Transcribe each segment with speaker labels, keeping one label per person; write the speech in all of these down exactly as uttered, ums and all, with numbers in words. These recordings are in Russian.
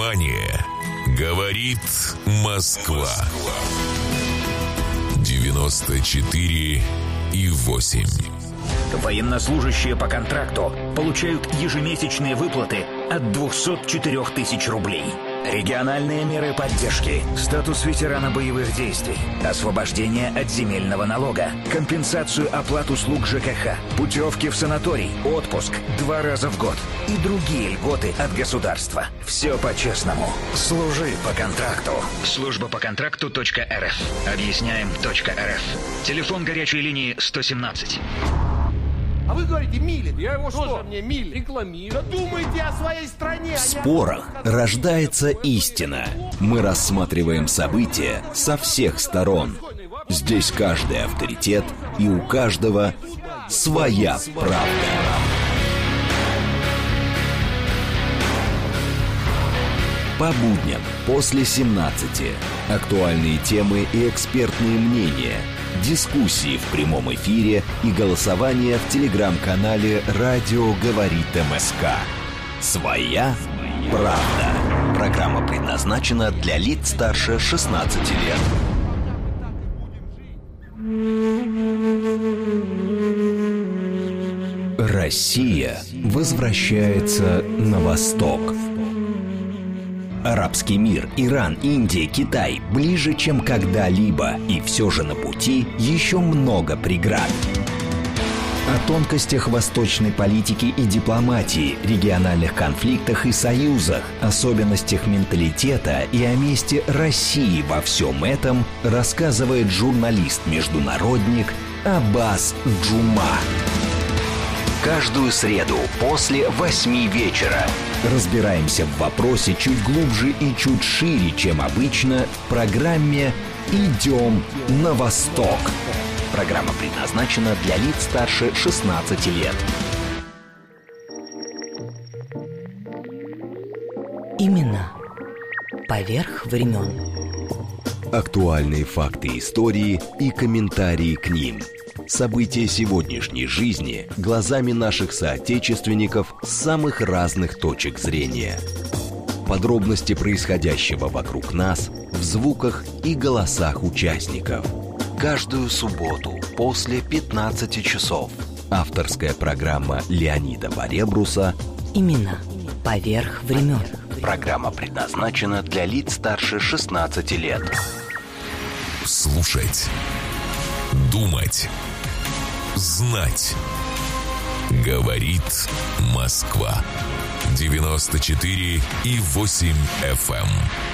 Speaker 1: Внимание! Говорит Москва. девяносто четыре и восемь.
Speaker 2: Военнослужащие по контракту получают ежемесячные выплаты от двести четыре тысячи рублей. Региональные меры поддержки, статус ветерана боевых действий, освобождение от земельного налога, компенсацию оплат услуг ЖКХ, путевки в санаторий, отпуск два раза в год и другие льготы от государства. Все по-честному. Служи по контракту. Служба по контракту .рф. Объясняем .рф. Телефон горячей линии сто семнадцать.
Speaker 3: А вы говорите, Милин. Я его что? Тоже мне Милин. Рекламирую. Да думайте о своей стране.
Speaker 4: В спорах рождается истина. Мы рассматриваем события со всех сторон. Здесь каждый авторитет, и у каждого своя правда. По будням после семнадцати. Актуальные темы и экспертные мнения. Дискуссии в прямом эфире и голосование в телеграм-канале «Радио говорит МСК». Своя правда. Программа предназначена для лиц старше шестнадцати лет. Россия возвращается на восток. Арабский мир, Иран, Индия, Китай ближе, чем когда-либо, и все же на пути еще много преград. О тонкостях восточной политики и дипломатии, региональных конфликтах и союзах, особенностях менталитета и о месте России во всем этом рассказывает журналист-международник Аббас Джума. Каждую среду после восьми вечера разбираемся в вопросе чуть глубже и чуть шире, чем обычно, в программе «Идем на восток». Программа предназначена для лиц старше шестнадцати лет.
Speaker 5: Имена поверх времен.
Speaker 4: Актуальные факты истории и комментарии к ним. События сегодняшней жизни глазами наших соотечественников с самых разных точек зрения. Подробности происходящего вокруг нас в звуках и голосах участников. Каждую субботу после пятнадцати часов. Авторская программа Леонида Баребруса
Speaker 5: «Имена поверх времен».
Speaker 4: Программа предназначена для лиц старше шестнадцати лет.
Speaker 1: Слушать. Думать. Знать. Говорит Москва. девяносто четыре и восемь эф эм.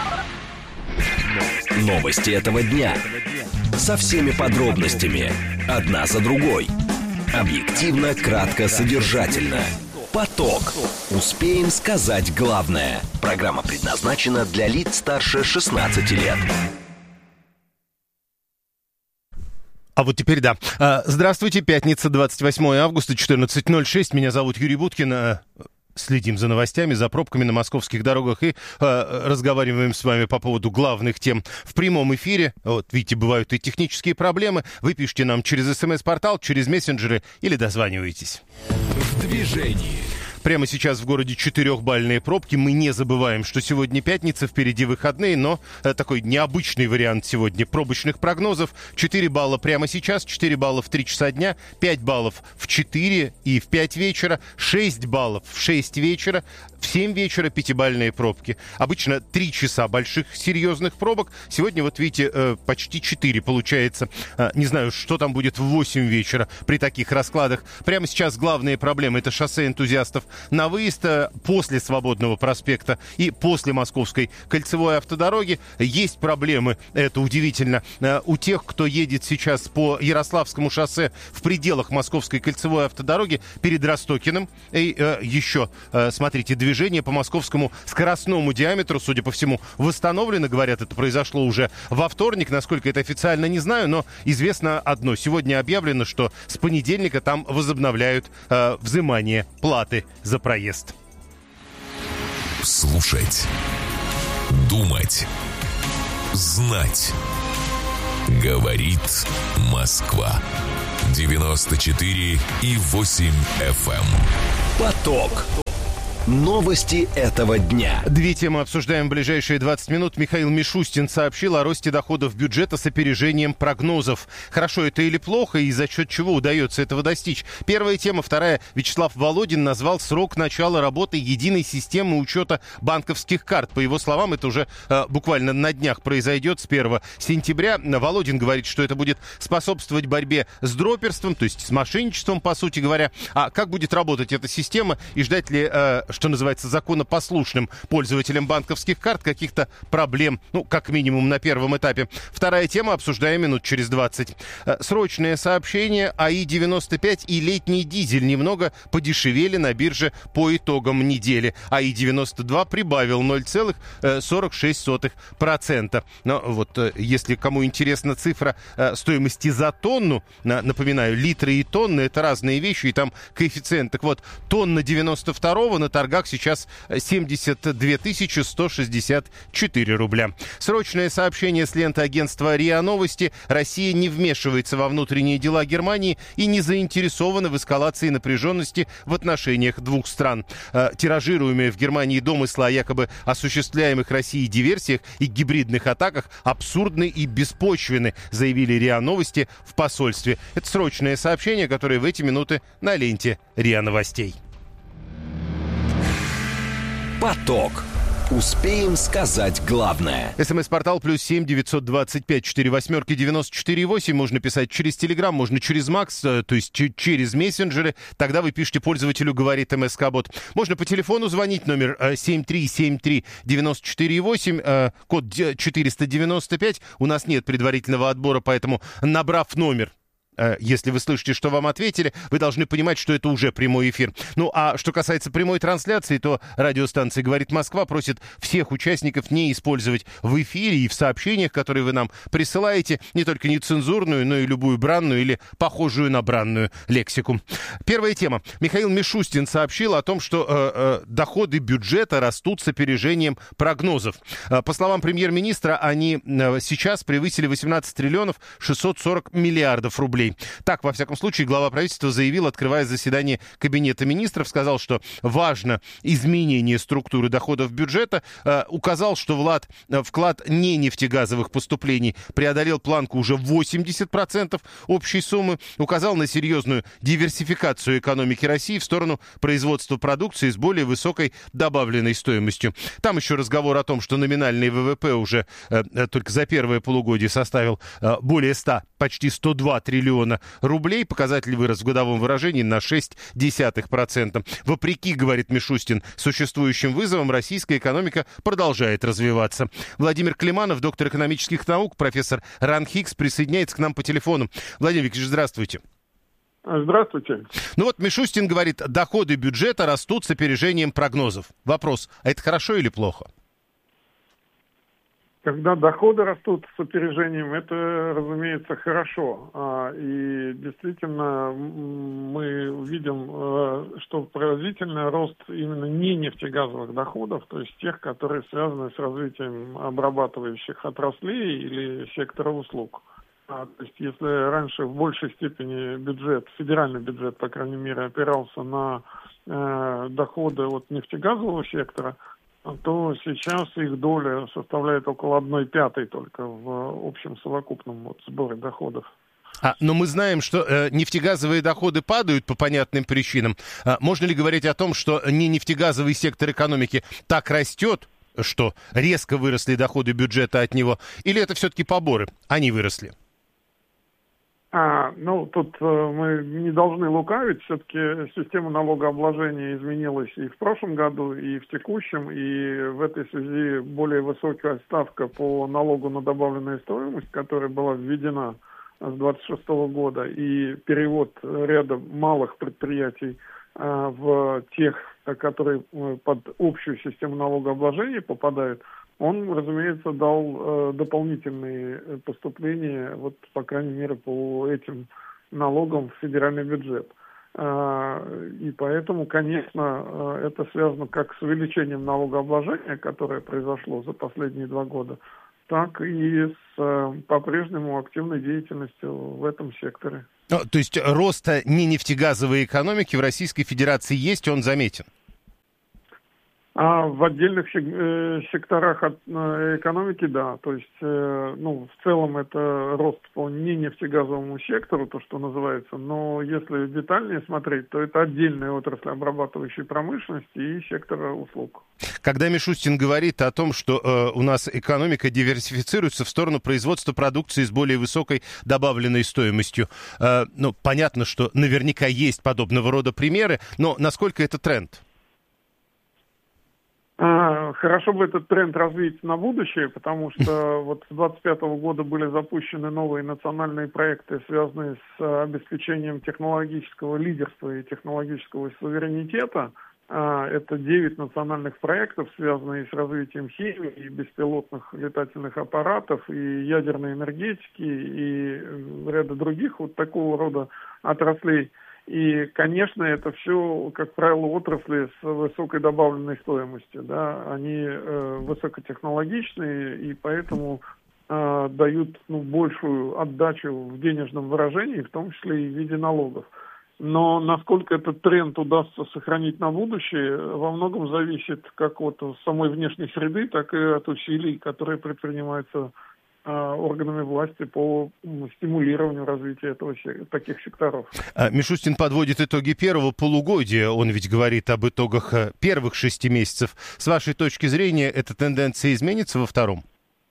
Speaker 4: Новости этого дня. Со всеми подробностями. Одна за другой. Объективно, кратко, содержательно. Поток. Успеем сказать главное. Программа предназначена для лиц старше шестнадцати лет.
Speaker 6: А вот теперь да. Здравствуйте, пятница, двадцать восьмое августа, четырнадцать ноль шесть. Меня зовут Юрий Буткин. Следим за новостями, за пробками на московских дорогах и э, разговариваем с вами по поводу главных тем в прямом эфире. Вот, видите, бывают и технические проблемы. Вы пишите нам через смс-портал, через мессенджеры или дозваниваетесь.
Speaker 1: В движении.
Speaker 6: Прямо сейчас в городе четырехбальные пробки. Мы не забываем, что сегодня пятница, впереди выходные, но э, такой необычный вариант сегодня пробочных прогнозов. четыре балла прямо сейчас, четыре балла в три часа дня, пять баллов в четыре и в пять вечера, шесть баллов в шесть вечера, в семь вечера пятибальные пробки. Обычно три часа больших серьезных пробок. Сегодня, вот видите, э, почти четыре получается. Э, не знаю, что там будет в восемь вечера при таких раскладах. Прямо сейчас главные проблемы — это шоссе энтузиастов на выезд после Свободного проспекта и после Московской кольцевой автодороги. Есть проблемы, это удивительно, у тех, кто едет сейчас по Ярославскому шоссе в пределах Московской кольцевой автодороги перед Ростокиным. И э, еще, э, смотрите, движение по московскому скоростному диаметру, судя по всему, восстановлено. Говорят, это произошло уже во вторник. Насколько это официально, не знаю, но известно одно. Сегодня объявлено, что с понедельника там возобновляют э, взимание платы за проезд.
Speaker 1: Слушать. Думать. Знать. Говорит Москва. девяносто четыре и восемь эф эм.
Speaker 4: Поток. Новости этого дня.
Speaker 6: Две темы обсуждаем в ближайшие двадцать минут. Михаил Мишустин сообщил о росте доходов бюджета с опережением прогнозов. Хорошо это или плохо, и за счет чего удается этого достичь? Первая тема. Вторая. Вячеслав Володин назвал срок начала работы единой системы учета банковских карт. По его словам, это уже э, буквально на днях произойдет с первого сентября. Володин говорит, что это будет способствовать борьбе с дроперством, то есть с мошенничеством, по сути говоря. А как будет работать эта система и ждать ли, э, что называется, законопослушным пользователям банковских карт каких-то проблем, ну, как минимум на первом этапе. Вторая тема, обсуждаем минут через двадцать. Срочное сообщение. АИ девяносто пять и летний дизель немного подешевели на бирже по итогам недели. АИ девяносто два прибавил ноль целых сорок шесть сотых процента. Но вот, если кому интересна цифра стоимости за тонну, напоминаю, литры и тонны — это разные вещи, и там коэффициент. Так вот, тонна девяносто второго на торгах сейчас семьдесят две тысячи сто шестьдесят четыре рубля. Срочное сообщение с ленты агентства РИА Новости. Россия не вмешивается во внутренние дела Германии и не заинтересована в эскалации напряженности в отношениях двух стран. Тиражируемые в Германии домыслы о якобы осуществляемых Россией диверсиях и гибридных атаках абсурдны и беспочвенны, заявили РИА Новости в посольстве. Это срочное сообщение, которое в эти минуты на ленте РИА Новостей.
Speaker 4: Поток. Успеем сказать главное.
Speaker 6: СМС-портал плюс семь девятьсот двадцать пять четыре восьмерки девяносто четыре восемь. Можно писать через Телеграм, можно через Макс, то есть через мессенджеры. Тогда вы пишете пользователю «Говорит МСК-бот». Можно по телефону звонить, номер семь три семь три девять четыре восемь, код четыреста девяносто пять. У нас нет предварительного отбора, поэтому, набрав номер, если вы слышите, что вам ответили, вы должны понимать, что это уже прямой эфир. Ну, а что касается прямой трансляции, то радиостанция «Говорит Москва» просит всех участников не использовать в эфире и в сообщениях, которые вы нам присылаете, не только нецензурную, но и любую бранную или похожую на бранную лексику. Первая тема. Михаил Мишустин сообщил о том, что э, э, доходы бюджета растут с опережением прогнозов. Э, по словам премьер-министра, они э, сейчас превысили восемнадцать триллионов шестьсот сорок миллиардов рублей. Так, во всяком случае, глава правительства заявил, открывая заседание Кабинета министров, сказал, что важно изменение структуры доходов бюджета, э, указал, что влад, э, вклад не нефтегазовых поступлений преодолел планку уже восемьдесят процентов общей суммы, указал на серьезную диверсификацию экономики России в сторону производства продукции с более высокой добавленной стоимостью. Там еще разговор о том, что номинальный ВВП уже э, только за первое полугодие составил э, более ста, почти сто два триллиона рублей. Показатель вырос в годовом выражении на шесть десятых процента. Вопреки, говорит Мишустин, существующим вызовам российская экономика продолжает развиваться. Владимир Климанов, доктор экономических наук, профессор РАН-Хикс, присоединяется к нам по телефону. Владимир Викторович, здравствуйте.
Speaker 7: Здравствуйте.
Speaker 6: Ну вот Мишустин говорит, доходы бюджета растут с опережением прогнозов. Вопрос, а это хорошо или плохо?
Speaker 7: Когда доходы растут с опережением, это, разумеется, хорошо. И действительно, мы видим, что поразительный рост именно не нефтегазовых доходов, то есть тех, которые связаны с развитием обрабатывающих отраслей или сектора услуг. То есть если раньше в большей степени бюджет, федеральный бюджет, по крайней мере, опирался на э, доходы от нефтегазового сектора, то сейчас их доля составляет около одной пятой только в общем совокупном вот сборе доходов.
Speaker 6: А, но мы знаем, что э, нефтегазовые доходы падают по понятным причинам. А, можно ли говорить о том, что не нефтегазовый сектор экономики так растет, что резко выросли доходы бюджета от него, или это все-таки поборы, они выросли?
Speaker 7: А, ну, тут э, мы не должны лукавить, все-таки система налогообложения изменилась и в прошлом году, и в текущем, и в этой связи более высокая ставка по налогу на добавленную стоимость, которая была введена с двадцать шестого года, и перевод ряда малых предприятий э, в тех, которые под общую систему налогообложения попадают, он, разумеется, дал э, дополнительные поступления, вот, по крайней мере, по этим налогам в федеральный бюджет. Э, и поэтому, конечно, э, это связано как с увеличением налогообложения, которое произошло за последние два года, так и с э, по-прежнему активной деятельностью в этом секторе.
Speaker 6: Ну, то есть рост не нефтегазовой экономики в Российской Федерации есть, он заметен?
Speaker 7: А в отдельных секторах экономики, да. То есть, ну, в целом это рост по ненефтегазовому сектору, то, что называется. Но если детальнее смотреть, то это отдельные отрасли обрабатывающей промышленности и сектора услуг.
Speaker 6: Когда Мишустин говорит о том, что э, у нас экономика диверсифицируется в сторону производства продукции с более высокой добавленной стоимостью, э, ну, понятно, что наверняка есть подобного рода примеры, но насколько это тренд?
Speaker 7: Хорошо бы этот тренд развить на будущее, потому что вот с двадцать пятого года были запущены новые национальные проекты, связанные с обеспечением технологического лидерства и технологического суверенитета. Это девять национальных проектов, связанные с развитием химии, и беспилотных летательных аппаратов, и ядерной энергетики, и ряда других вот такого рода отраслей. И, конечно, это все, как правило, отрасли с высокой добавленной стоимостью. Да? Они э, высокотехнологичные и поэтому э, дают ну, большую отдачу в денежном выражении, в том числе и в виде налогов. Но насколько этот тренд удастся сохранить на будущее, во многом зависит как от самой внешней среды, так и от усилий, которые предпринимаются органами власти по стимулированию развития этого, таких секторов.
Speaker 6: Мишустин подводит итоги первого полугодия. Он ведь говорит об итогах первых шести месяцев. С вашей точки зрения, эта тенденция изменится во втором?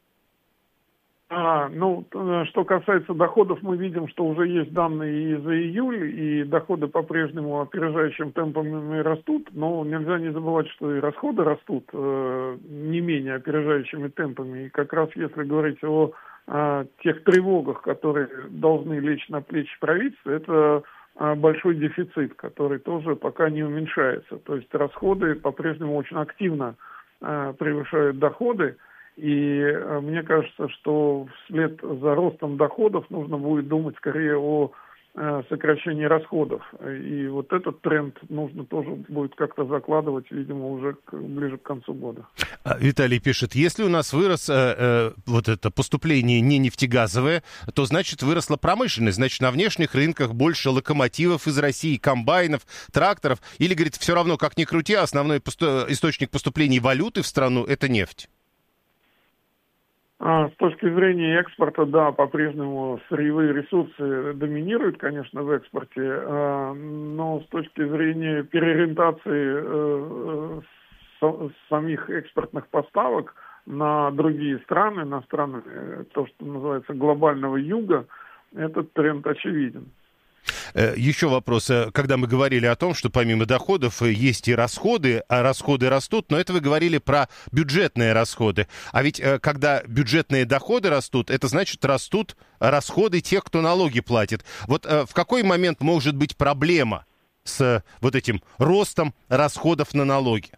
Speaker 7: А, ну, что касается доходов, мы видим, что уже есть данные и за июль, и доходы по-прежнему опережающим темпами растут, но нельзя не забывать, что и расходы растут э, не менее опережающими темпами. И как раз если говорить о э, тех тревогах, которые должны лечь на плечи правительства, это э, большой дефицит, который тоже пока не уменьшается. То есть расходы по-прежнему очень активно э, превышают доходы. И э, мне кажется, что вслед за ростом доходов нужно будет думать скорее о э, сокращении расходов. И вот этот тренд нужно тоже будет как-то закладывать, видимо, уже к, ближе к концу года.
Speaker 6: Виталий пишет, если у нас вырос э, э, вот это поступление не нефтегазовое, то значит выросла промышленность, значит на внешних рынках больше локомотивов из России, комбайнов, тракторов. Или, говорит, все равно, как ни крути, основной посту- источник поступлений валюты в страну – это нефть.
Speaker 7: С точки зрения экспорта, да, по-прежнему сырьевые ресурсы доминируют, конечно, в экспорте, но с точки зрения переориентации самих экспортных поставок на другие страны, на страны, то, что называется, глобального юга, этот тренд очевиден.
Speaker 6: Еще вопрос. Когда мы говорили о том, что помимо доходов есть и расходы, а расходы растут, но это вы говорили про бюджетные расходы. А ведь когда бюджетные доходы растут, это значит растут расходы тех, кто налоги платит. Вот в какой момент может быть проблема с вот этим ростом расходов на налоги?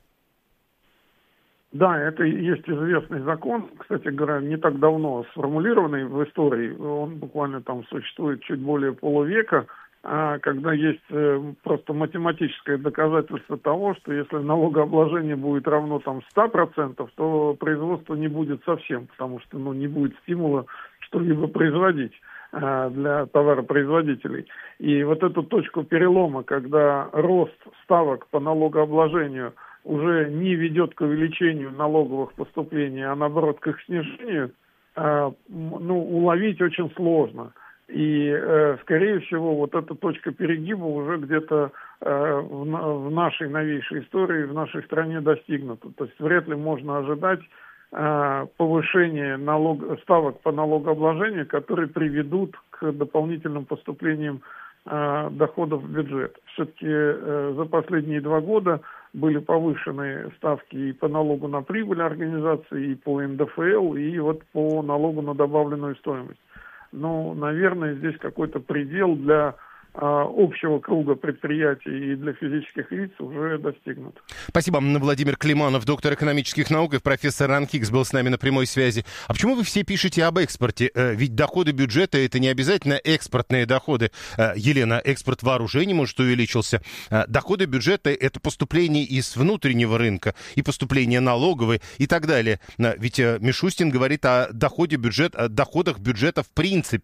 Speaker 7: Да, это и есть известный закон, кстати говоря, не так давно сформулированный в истории, он буквально там существует чуть более полувека, когда есть просто математическое доказательство того, что если налогообложение будет равно там ста процентов, то производства не будет совсем, потому что ну, не будет стимула что-либо производить для товаропроизводителей. И вот эту точку перелома, когда рост ставок по налогообложению уже не ведет к увеличению налоговых поступлений, а наоборот к их снижению, э, ну, уловить очень сложно. И, э, скорее всего, вот эта точка перегиба уже где-то э, в, в нашей новейшей истории, в нашей стране достигнута. То есть вряд ли можно ожидать э, повышения налог, ставок по налогообложению, которые приведут к дополнительным поступлениям э, доходов в бюджет. Все-таки э, за последние два года были повышены ставки и по налогу на прибыль организации, и по эн дэ эф эл, и вот по налогу на добавленную стоимость. Ну, наверное, здесь какой-то предел для а, общего круга предприятий и для физических лиц уже достигнут.
Speaker 6: Спасибо. Владимир Климанов, доктор экономических наук и профессор РАНХИКС был с нами на прямой связи. А почему вы все пишете об экспорте? Ведь доходы бюджета — это не обязательно экспортные доходы. Елена, экспорт вооружений, может, увеличился. Доходы бюджета — это поступление из внутреннего рынка и поступления налоговые и так далее. Ведь Мишустин говорит о доходе бюджета, о доходах бюджета в принципе.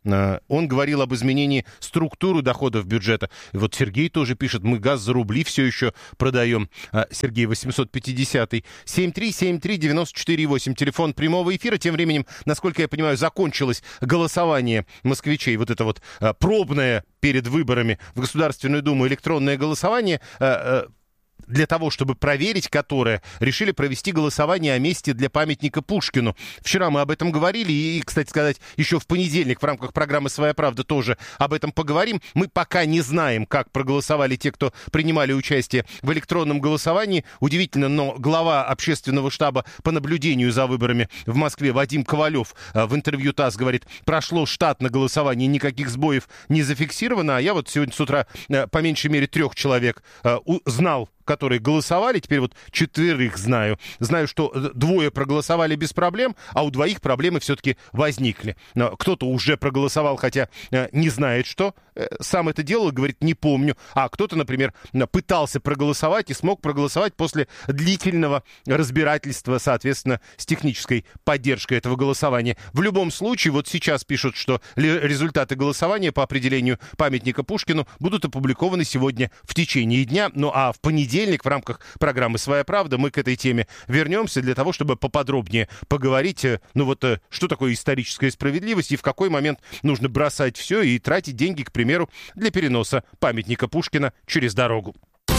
Speaker 6: Он говорил об изменении структуры доходов бюджета. И вот Сергей тоже пишет, мы газ за рубли все еще продаем. Сергей, восемьсот пятидесятый. семь три семь три девяносто четыре восемь. Телефон прямого эфира. Тем временем, насколько я понимаю, закончилось голосование москвичей. Вот это вот пробное перед выборами в Государственную Думу электронное голосование. Для того, чтобы проверить которое, решили провести голосование о месте для памятника Пушкину. Вчера мы об этом говорили, и, кстати сказать, еще в понедельник в рамках программы «Своя правда» тоже об этом поговорим. Мы пока не знаем, как проголосовали те, кто принимали участие в электронном голосовании. Удивительно, но глава общественного штаба по наблюдению за выборами в Москве Вадим Ковалев в интервью ТАСС говорит, прошло штатное голосование, никаких сбоев не зафиксировано. А я вот сегодня с утра по меньшей мере трех человек знал, которые голосовали, теперь вот четверых знаю. Знаю, что двое проголосовали без проблем, а у двоих проблемы все-таки возникли. Кто-то уже проголосовал, хотя не знает, что сам это делал, говорит, не помню. А кто-то, например, пытался проголосовать и смог проголосовать после длительного разбирательства, соответственно, с технической поддержкой этого голосования. В любом случае, вот сейчас пишут, что результаты голосования по определению памятника Пушкину будут опубликованы сегодня в течение дня. Ну а в понедельник в рамках программы «Своя правда» мы к этой теме вернемся для того, чтобы поподробнее поговорить, ну вот, что такое историческая справедливость и в какой момент нужно бросать все и тратить деньги, к примеру, для переноса памятника Пушкина через дорогу.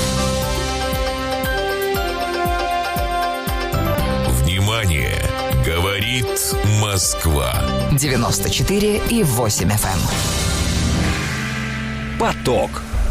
Speaker 1: Внимание! Говорит Москва.
Speaker 8: девяносто четыре и восемь эф эм.
Speaker 4: Поток.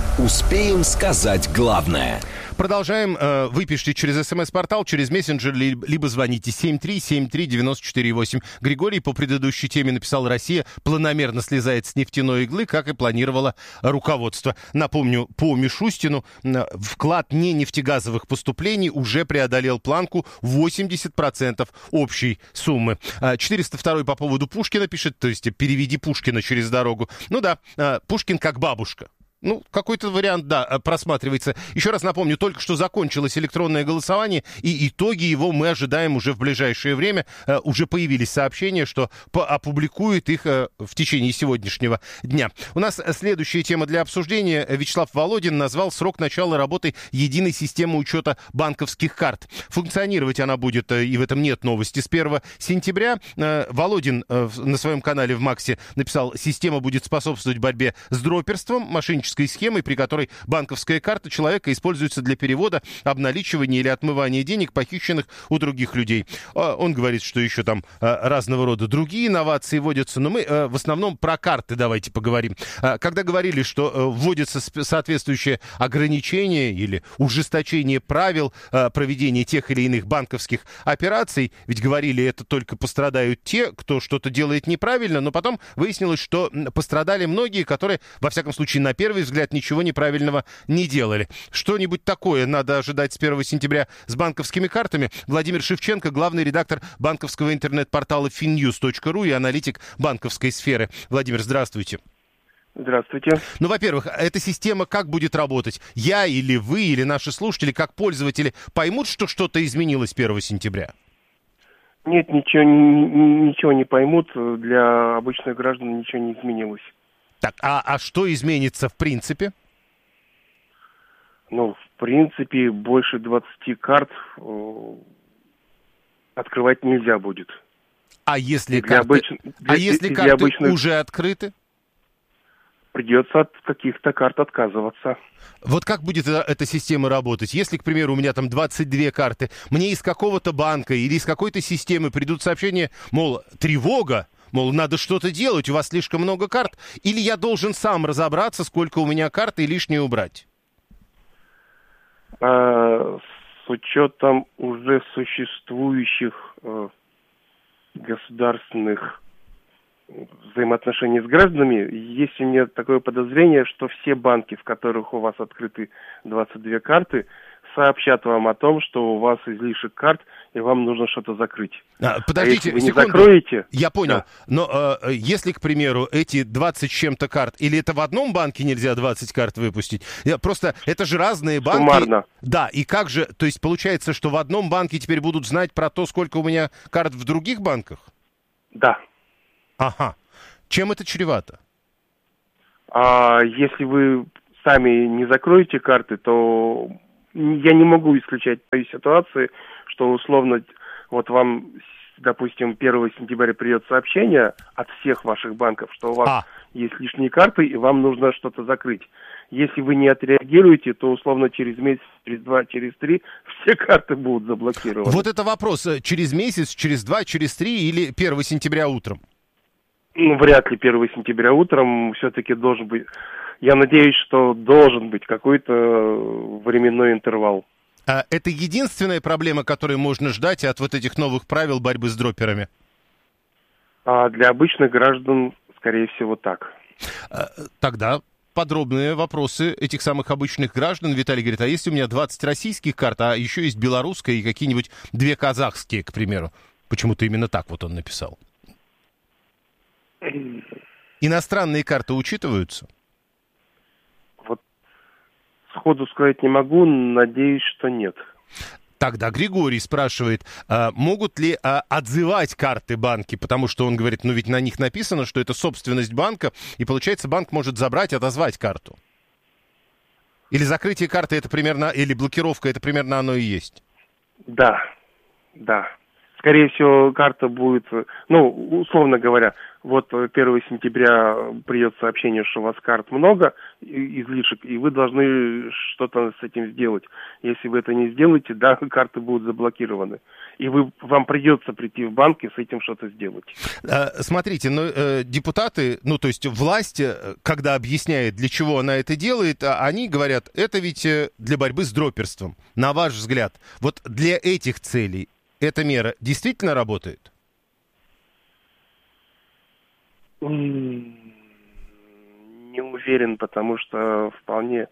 Speaker 4: Успеем сказать главное.
Speaker 6: Продолжаем. Вы пишите через смс-портал, через мессенджер, либо звоните семь три семь три девяносто четыре восемь. Григорий по предыдущей теме написал, Россия планомерно слезает с нефтяной иглы, как и планировало руководство. Напомню, по Мишустину вклад ненефтегазовых поступлений уже преодолел планку восемьдесят процентов общей суммы. четыреста второй по поводу Пушкина пишет, то есть переведи Пушкина через дорогу. Ну да, Пушкин как бабушка. Ну, какой-то вариант, да, просматривается. Еще раз напомню, только что закончилось электронное голосование, и итоги его мы ожидаем уже в ближайшее время. Э, уже появились сообщения, что опубликуют их э, в течение сегодняшнего дня. У нас следующая тема для обсуждения. Вячеслав Володин назвал срок начала работы единой системы учета банковских карт. Функционировать она будет, э, и в этом нет новости, с первого сентября. Э, Володин э, на своем канале в Максе написал, система будет способствовать борьбе с дроперством, мошенничеством, схемой, при которой банковская карта человека используется для перевода, обналичивания или отмывания денег, похищенных у других людей. Он говорит, что еще там разного рода другие инновации вводятся, но мы в основном про карты давайте поговорим. Когда говорили, что вводятся соответствующие ограничения или ужесточение правил проведения тех или иных банковских операций, ведь говорили, это только пострадают те, кто что-то делает неправильно, но потом выяснилось, что пострадали многие, которые, во всяком случае, на первый взгляд, ничего неправильного не делали. Что-нибудь такое надо ожидать с первого сентября с банковскими картами. Владимир Шевченко, главный редактор банковского интернет-портала фин ньюс точка ру и аналитик банковской сферы. Владимир, здравствуйте.
Speaker 9: Здравствуйте.
Speaker 6: Ну, во-первых, эта система как будет работать? Я или вы, или наши слушатели, как пользователи, поймут, что что-то изменилось первого сентября?
Speaker 9: Нет, ничего, ничего не поймут. Для обычных граждан ничего не изменилось.
Speaker 6: Так, а, а что изменится в принципе?
Speaker 9: Ну, в принципе, больше двадцати карт э, открывать нельзя будет.
Speaker 6: А если
Speaker 9: для
Speaker 6: карты,
Speaker 9: обыч... для,
Speaker 6: а если
Speaker 9: для
Speaker 6: карты
Speaker 9: обычных...
Speaker 6: уже открыты?
Speaker 9: Придется от каких-то карт отказываться.
Speaker 6: Вот как будет эта система работать? Если, к примеру, у меня там двадцать две карты, мне из какого-то банка или из какой-то системы придут сообщения, мол, тревога, мол, надо что-то делать, у вас слишком много карт, или я должен сам разобраться, сколько у меня карт, и лишнее убрать?
Speaker 9: А, с учетом уже существующих э, государственных взаимоотношений с гражданами, есть у меня такое подозрение, что все банки, в которых у вас открыты двадцать две карты, сообщат вам о том, что у вас излишек карт, и вам нужно что-то закрыть.
Speaker 6: А, подождите,
Speaker 9: а если вы
Speaker 6: секунду.
Speaker 9: не закроете...
Speaker 6: Я понял.
Speaker 9: Да.
Speaker 6: Но э, если, к примеру, эти двадцать с чем-то карт, или это в одном банке нельзя двадцать карт выпустить? Я, просто это же разные банки.
Speaker 9: Суммарно.
Speaker 6: Да, и как же... То есть получается, что в одном банке теперь будут знать про то, сколько у меня карт в других банках?
Speaker 9: Да.
Speaker 6: Ага. Чем это чревато?
Speaker 9: А если вы сами не закроете карты, то я не могу исключать той ситуации, что условно вот вам, допустим, первого сентября придет сообщение от всех ваших банков, что у вас а. есть лишние карты и вам нужно что-то закрыть. Если вы не отреагируете, то условно через месяц, через два, через три все карты будут заблокированы.
Speaker 6: Вот это вопрос. Через месяц, через два, через три или первого сентября утром?
Speaker 9: Ну, вряд ли первого сентября утром. Все-таки должен быть... Я надеюсь, что должен быть какой-то временной интервал.
Speaker 6: А это единственная проблема, которую можно ждать от вот этих новых правил борьбы с дроперами?
Speaker 9: А для обычных граждан, скорее всего, так.
Speaker 6: А, тогда... подробные вопросы этих самых обычных граждан. Виталий говорит, а если у меня двадцать российских карт, а еще есть белорусская и какие-нибудь две казахские, к примеру? Почему-то именно так вот он написал. Иностранные карты учитываются?
Speaker 9: Вот сходу сказать не могу, надеюсь, что нет.
Speaker 6: Тогда Григорий спрашивает, а могут ли а, отзывать карты банки, потому что он говорит, ну ведь на них написано, что это собственность банка, и получается банк может забрать, отозвать карту. Или закрытие карты это примерно, или блокировка это примерно оно и есть?
Speaker 9: Да, да. Скорее всего, карта будет, ну, условно говоря, вот первого сентября придет сообщение, что у вас карт много, излишек, и вы должны что-то с этим сделать. Если вы это не сделаете, да, карты будут заблокированы. И вы, вам придется прийти в банк и с этим что-то сделать.
Speaker 6: Смотрите, ну, депутаты, ну, то есть власть, когда объясняет, для чего она это делает, они говорят, это ведь для борьбы с дроперством. На ваш взгляд, вот для этих целей эта мера действительно работает?
Speaker 9: Не уверен, потому что вполне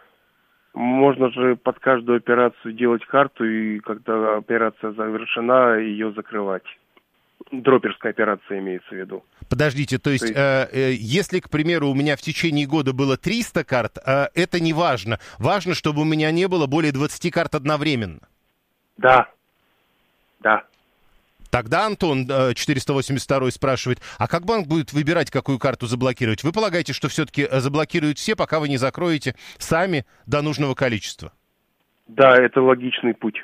Speaker 9: можно же под каждую операцию делать карту, и когда операция завершена, ее закрывать. Дроперская операция имеется в виду.
Speaker 6: Подождите, то есть, то есть... Э, э, если, к примеру, у меня в течение года было триста карт, э, это не важно. Важно, чтобы у меня не было более двадцати карт одновременно.
Speaker 9: Да. Да.
Speaker 6: Тогда Антон, четыреста восемьдесят два, спрашивает, а как банк будет выбирать, какую карту заблокировать? Вы полагаете, что все-таки заблокируют все, пока вы не закроете сами до нужного количества?
Speaker 9: Да, это логичный путь.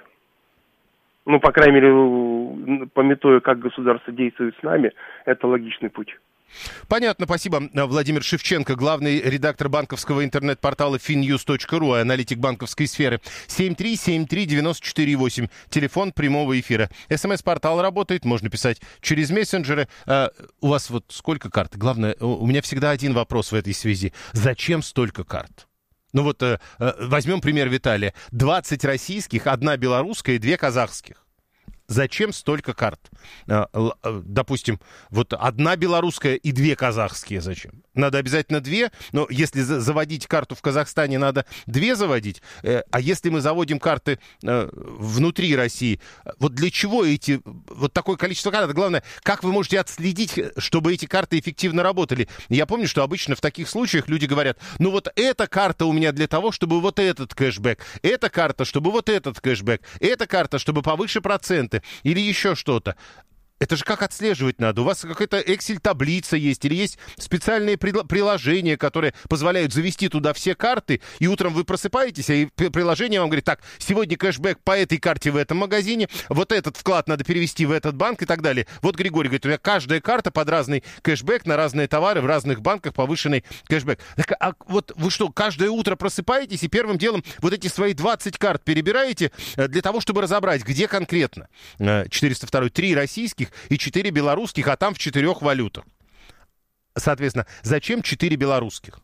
Speaker 9: Ну, по крайней мере, памятуя, как государство действует с нами, это логичный путь.
Speaker 6: Понятно, спасибо. Владимир Шевченко, главный редактор банковского интернет-портала финньюз точка ру, аналитик банковской сферы. семь три семь три девять четыре восемь, телефон прямого эфира. СМС-портал работает, можно писать через мессенджеры. А, у вас вот сколько карт? Главное, у меня всегда один вопрос в этой связи. Зачем столько карт? Ну вот, э, возьмем пример Виталия. двадцать российских, одна белорусская и две казахских. Зачем столько карт? Допустим, вот одна белорусская и две казахские. Зачем? Надо обязательно две, но если заводить карту в Казахстане, надо две заводить. А если мы заводим карты внутри России, вот для чего эти, вот такое количество карт? Главное, как вы можете отследить, чтобы эти карты эффективно работали? Я помню, что обычно в таких случаях люди говорят, ну вот эта карта у меня для того, чтобы вот этот кэшбэк, эта карта, чтобы вот этот кэшбэк, эта карта, чтобы повыше проценты. Или еще что-то. Это же как отслеживать надо? У вас какая-то Excel-таблица есть, или есть специальные приложения, которые позволяют завести туда все карты, и утром вы просыпаетесь, и приложение вам говорит, так, сегодня кэшбэк по этой карте в этом магазине, вот этот вклад надо перевести в этот банк и так далее. Вот Григорий говорит, у меня каждая карта под разный кэшбэк на разные товары в разных банках повышенный кэшбэк. Так, а вот вы что, каждое утро просыпаетесь и первым делом вот эти свои двадцать карт перебираете для того, чтобы разобрать, где конкретно? четыреста два, три российских и четыре белорусских, а там в четырех валютах. Соответственно, зачем четыре белорусских?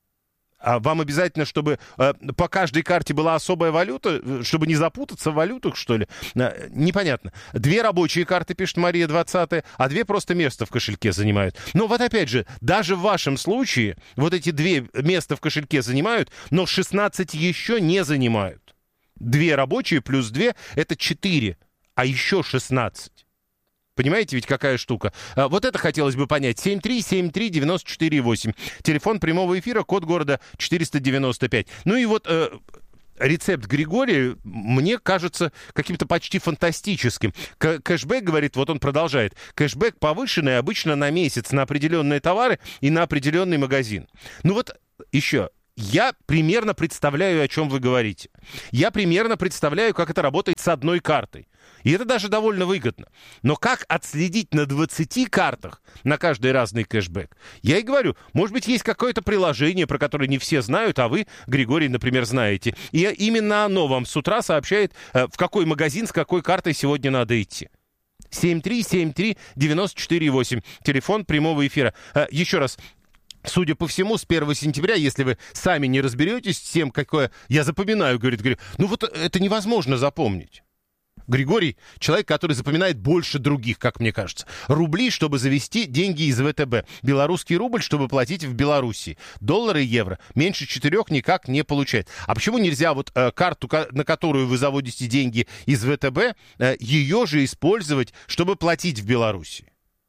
Speaker 6: А вам обязательно, чтобы э, по каждой карте была особая валюта, чтобы не запутаться в валютах, что ли? Э, непонятно. Две рабочие карты, пишет Мария двадцатая, а две просто место в кошельке занимают. Но вот опять же, даже в вашем случае вот эти две места в кошельке занимают, но шестнадцать еще не занимают. Две рабочие плюс две — это четыре, а еще шестнадцать. Понимаете, ведь какая штука? Вот это хотелось бы понять. семь три семь три девять четыре восемь. Телефон прямого эфира, код города четыреста девяносто пять. Ну и вот э, рецепт Григория мне кажется каким-то почти фантастическим. К- кэшбэк, говорит, вот он продолжает, кэшбэк повышенный обычно на месяц на определенные товары и на определенный магазин. Ну вот еще... Я примерно представляю, о чем вы говорите. Я примерно представляю, как это работает с одной картой. И это даже довольно выгодно. Но как отследить на двадцати картах на каждый разный кэшбэк? Я и говорю, может быть, есть какое-то приложение, про которое не все знают, а вы, Григорий, например, знаете. И именно оно вам с утра сообщает, в какой магазин с какой картой сегодня надо идти. семь три семь три девять четыре восемь. Телефон прямого эфира. Еще раз. Судя по всему, с первого сентября, если вы сами не разберетесь с тем, какое... Я запоминаю, говорит Григорий. Ну вот это невозможно запомнить. Григорий — человек, который запоминает больше других, как мне кажется. Рубли, чтобы завести деньги из ВТБ. Белорусский рубль, чтобы платить в Белоруссии. Доллары и евро меньше четырех никак не получает. А почему нельзя вот э, карту, на которую вы заводите деньги из ВТБ, э, ее же использовать, чтобы платить в Белоруссии?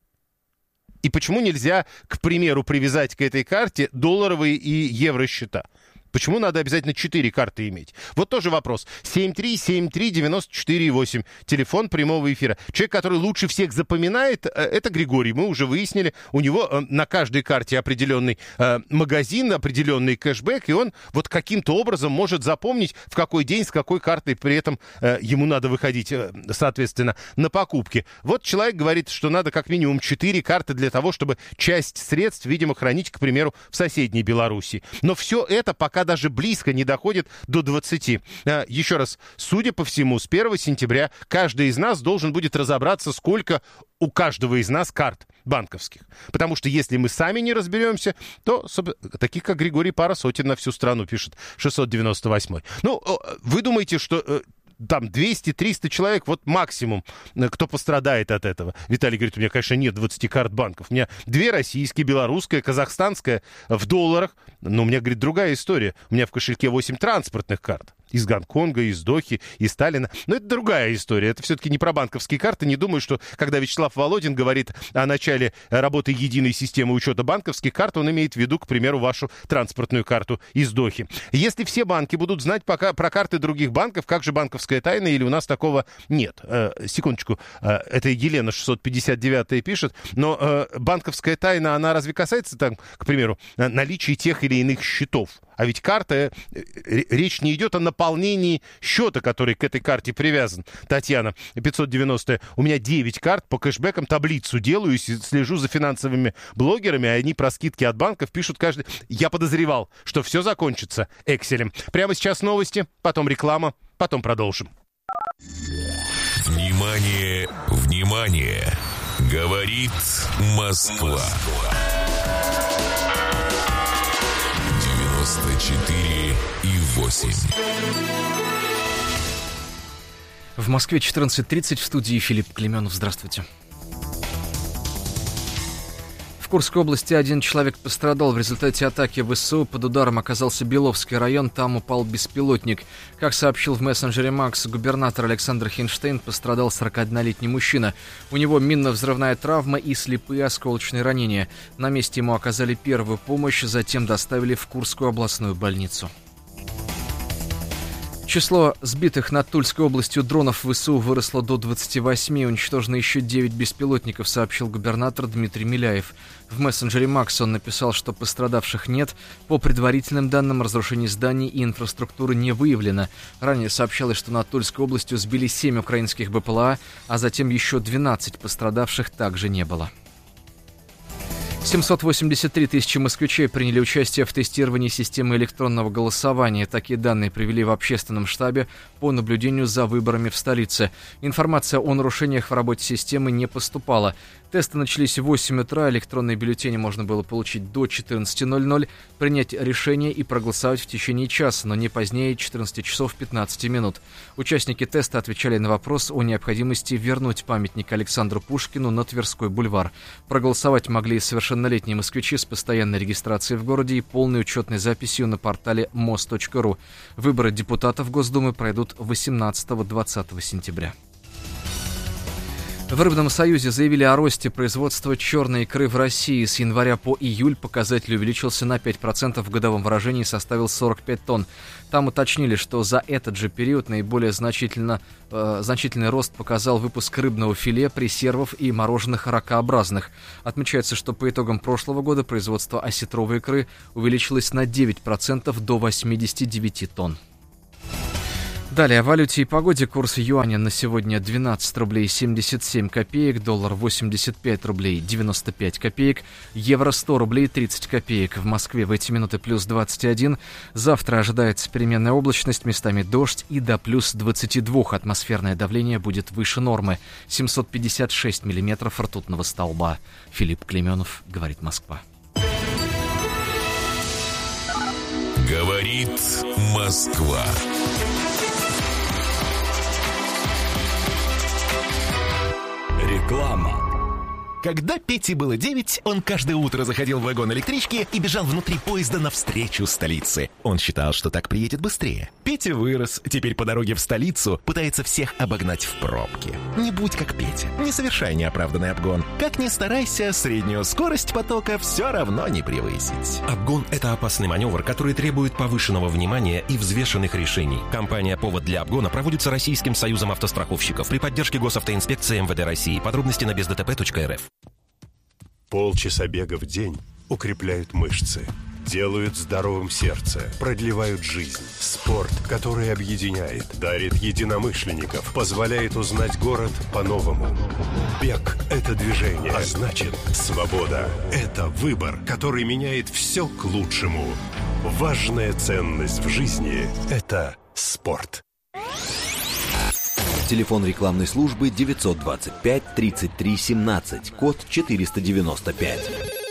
Speaker 6: И почему нельзя, к примеру, привязать к этой карте долларовые и евросчета? Почему надо обязательно четыре карты иметь? Вот тоже вопрос. семь три семь три девять четыре восемь. Телефон прямого эфира. Человек, который лучше всех запоминает, это Григорий. Мы уже выяснили. У него на каждой карте определенный э, магазин, определенный кэшбэк, и он вот каким-то образом может запомнить, в какой день, с какой картой при этом э, ему надо выходить, э, соответственно, на покупки. Вот человек говорит, что надо как минимум четыре карты для того, чтобы часть средств, видимо, хранить, к примеру, в соседней Белоруссии. Но все это пока даже близко не доходит до двадцати. Еще раз, судя по всему, с первого сентября каждый из нас должен будет разобраться, сколько у каждого из нас карт банковских. Потому что если мы сами не разберемся, то таких, как Григорий, пара сотен на всю страну, пишет шестьсот девяносто восемь. Ну, вы думаете, что... там двести-триста человек, вот максимум, кто пострадает от этого. Виталий говорит, у меня, конечно, нет двадцати карт банков. У меня две российские, белорусская, казахстанская в долларах. Но у меня, говорит, другая история. У меня в кошельке восемь транспортных карт. Из Гонконга, из Дохи, из Сталина. Но это другая история. Это все-таки не про банковские карты. Не думаю, что когда Вячеслав Володин говорит о начале работы единой системы учета банковских карт, он имеет в виду, к примеру, вашу транспортную карту из Дохи. Если все банки будут знать пока про карты других банков, как же банковская тайна, или у нас такого нет? Э, секундочку. Э, это Елена шестьсот пятьдесят девять пишет. Но э, банковская тайна, она разве касается, там, к примеру, наличия тех или иных счетов? А ведь карта, речь не идет о наполнении счета, который к этой карте привязан. Татьяна, пятьсот девяносто. У меня девять карт, по кэшбэкам таблицу делаю и слежу за финансовыми блогерами, а они про скидки от банков пишут каждый... Я подозревал, что все закончится Экселем. Прямо сейчас новости, потом реклама, потом продолжим.
Speaker 1: Внимание, внимание! Говорит Москва. четыре и восемь.
Speaker 10: В Москве четырнадцать тридцать, в студии Филипп Клеменов. Здравствуйте. В Курской области один человек пострадал в результате атаки ВСУ. Под ударом оказался Беловский район, там упал беспилотник. Как сообщил в мессенджере Макс губернатор Александр Хинштейн, пострадал сорокаоднолетний мужчина. У него минно-взрывная травма и слепые осколочные ранения. На месте ему оказали первую помощь, затем доставили в Курскую областную больницу. Число сбитых над Тульской областью дронов ВСУ выросло до двадцати восьми. Уничтожено еще девять беспилотников, сообщил губернатор Дмитрий Миляев. В мессенджере Макс он написал, что пострадавших нет. По предварительным данным, разрушений зданий и инфраструктуры не выявлено. Ранее сообщалось, что над Тульской областью сбили семь украинских БПЛА, а затем еще двенадцать пострадавших также не было. семьсот восемьдесят три тысячи москвичей приняли участие в тестировании системы электронного голосования. Такие данные привели в общественном штабе по наблюдению за выборами в столице. Информация о нарушениях в работе системы не поступала. Тесты начались в восемь утра, электронные бюллетени можно было получить до четырнадцати ноль-ноль, принять решение и проголосовать в течение часа, но не позднее четырнадцати часов пятнадцати минут. Участники теста отвечали на вопрос о необходимости вернуть памятник Александру Пушкину на Тверской бульвар. Проголосовать могли совершеннолетние москвичи с постоянной регистрацией в городе и полной учетной записью на портале мос точка ру. Выборы депутатов Госдумы пройдут восемнадцатого-двадцатого сентября. В Рыбном союзе заявили о росте производства черной икры в России. С января по июль показатель увеличился на пять процентов, в годовом выражении составил сорок пять тонн. Там уточнили, что за этот же период наиболее значительно, э, значительный рост показал выпуск рыбного филе, пресервов и мороженых ракообразных. Отмечается, что по итогам прошлого года производство осетровой икры увеличилось на девять процентов до восемьдесят девять тонн. Далее о валюте и погоде. Курс юаня на сегодня двенадцать рублей семьдесят семь копеек, доллар восемьдесят пять рублей девяносто пять копеек, евро сто рублей тридцать копеек. В Москве в эти минуты плюс двадцать один. Завтра ожидается переменная облачность, местами дождь и до плюс двадцать два. Атмосферное давление будет выше нормы. семьсот пятьдесят шесть миллиметров ртутного столба. Филипп Клейменов, говорит Москва.
Speaker 1: Говорит Москва.
Speaker 11: Реклама. Когда Пете было девять, он каждое утро заходил в вагон электрички и бежал внутри поезда навстречу столице. Он считал, что так приедет быстрее. Петя вырос, теперь по дороге в столицу пытается всех обогнать в пробке. Не будь как Петя, не совершай неоправданный обгон. Как ни старайся, среднюю скорость потока все равно не превысить.
Speaker 12: Обгон – это опасный маневр, который требует повышенного внимания и взвешенных решений. Компания «Повод для обгона» проводится Российским союзом автостраховщиков при поддержке Госавтоинспекции эм вэ дэ России. Подробности на без дэ тэ пэ точка эр эф.
Speaker 13: Полчаса бега в день укрепляют мышцы, делают здоровым сердце, продлевают жизнь. Спорт, который объединяет, дарит единомышленников, позволяет узнать город по-новому. Бег – это движение, а значит, свобода – это выбор, который меняет все к лучшему. Важная ценность в жизни – это спорт.
Speaker 4: Телефон рекламной службы девятьсот двадцать пять тридцать три семнадцать, код четыреста девяносто пять.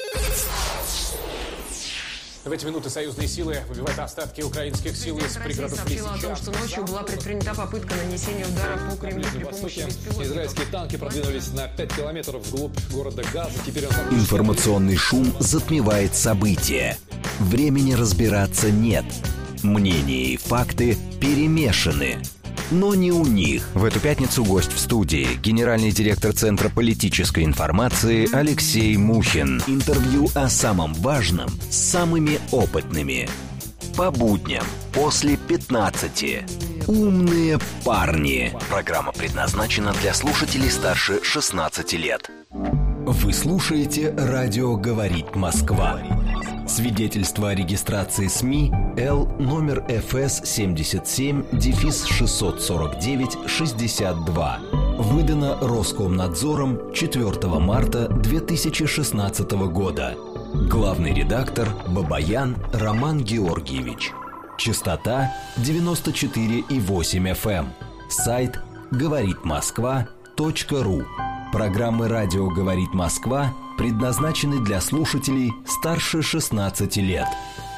Speaker 14: В эти минуты союзные силы выбивают остатки украинских сил из пригородов Лисича.
Speaker 15: Сообщила о том, что ночью была предпринята попытка нанесения удара по Кремлю при помощи беспилотников.
Speaker 14: Израильские танки продвинулись на пять километров вглубь города Газа. Теперь он...
Speaker 4: Информационный шум затмевает события. Времени разбираться нет. Мнения и факты перемешаны. Но не у них. В эту пятницу гость в студии. Генеральный директор Центра политической информации Алексей Мухин. Интервью о самом важном с самыми опытными. По будням после пятнадцати. Умные парни. Программа предназначена для слушателей старше шестнадцати лет. Вы слушаете «Радио говорит Москва». Свидетельство о регистрации СМИ Л номер эф эс семьдесят семь шестьсот сорок девять шестьдесят два. Выдано Роскомнадзором четвёртого марта две тысячи шестнадцатого года. Главный редактор Бабаян Роман Георгиевич. Частота девяносто четыре и восемь эф эм. Сайт говорит москва точка ру. Программы «Радио говорит Москва» предназначены для слушателей старше шестнадцати лет.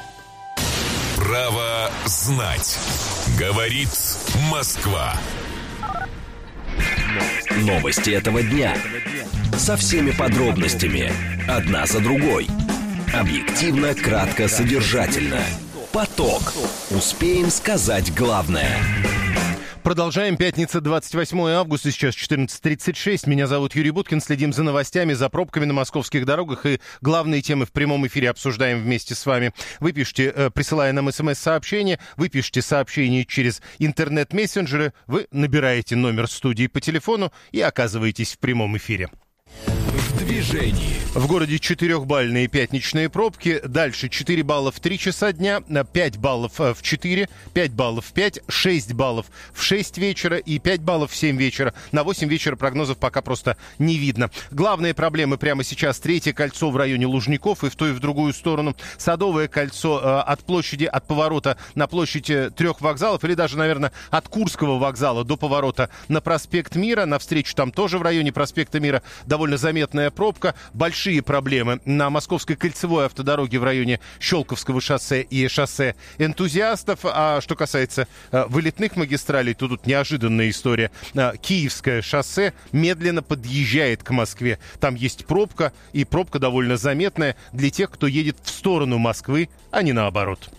Speaker 1: Право знать. Говорит Москва.
Speaker 4: Новости этого дня. Со всеми подробностями. Одна за другой. Объективно, кратко, содержательно. Поток. Успеем сказать главное.
Speaker 6: Продолжаем. Пятница, двадцать восьмое августа, сейчас четырнадцать тридцать шесть. Меня зовут Юрий Буткин. Следим за новостями, за пробками на московских дорогах и главные темы в прямом эфире обсуждаем вместе с вами. Вы пишите, присылая нам смс-сообщение, вы пишете сообщение через интернет-мессенджеры, вы набираете номер студии по телефону и оказываетесь в прямом эфире.
Speaker 11: В движении.
Speaker 6: В городе четырехбальные пятничные пробки. Дальше четыре балла в три часа дня, пять баллов в четыре, пять баллов в пять, шесть баллов в шесть вечера и пять баллов в семь вечера. На восемь вечера прогнозов пока просто не видно. Главные проблемы прямо сейчас: Третье кольцо в районе Лужников и в ту и в другую сторону. Садовое кольцо э, от площади, от поворота на площади трех вокзалов, или даже, наверное, от Курского вокзала до поворота на проспект Мира. Навстречу там тоже в районе проспекта Мира довольно заметная пробка. Большие проблемы на Московской кольцевой автодороге в районе Щелковского шоссе и шоссе Энтузиастов. А что касается э, вылетных магистралей, то тут неожиданная история. Э, Киевское шоссе медленно подъезжает к Москве. Там есть пробка, и пробка довольно заметная для тех, кто едет в сторону Москвы, а не наоборот.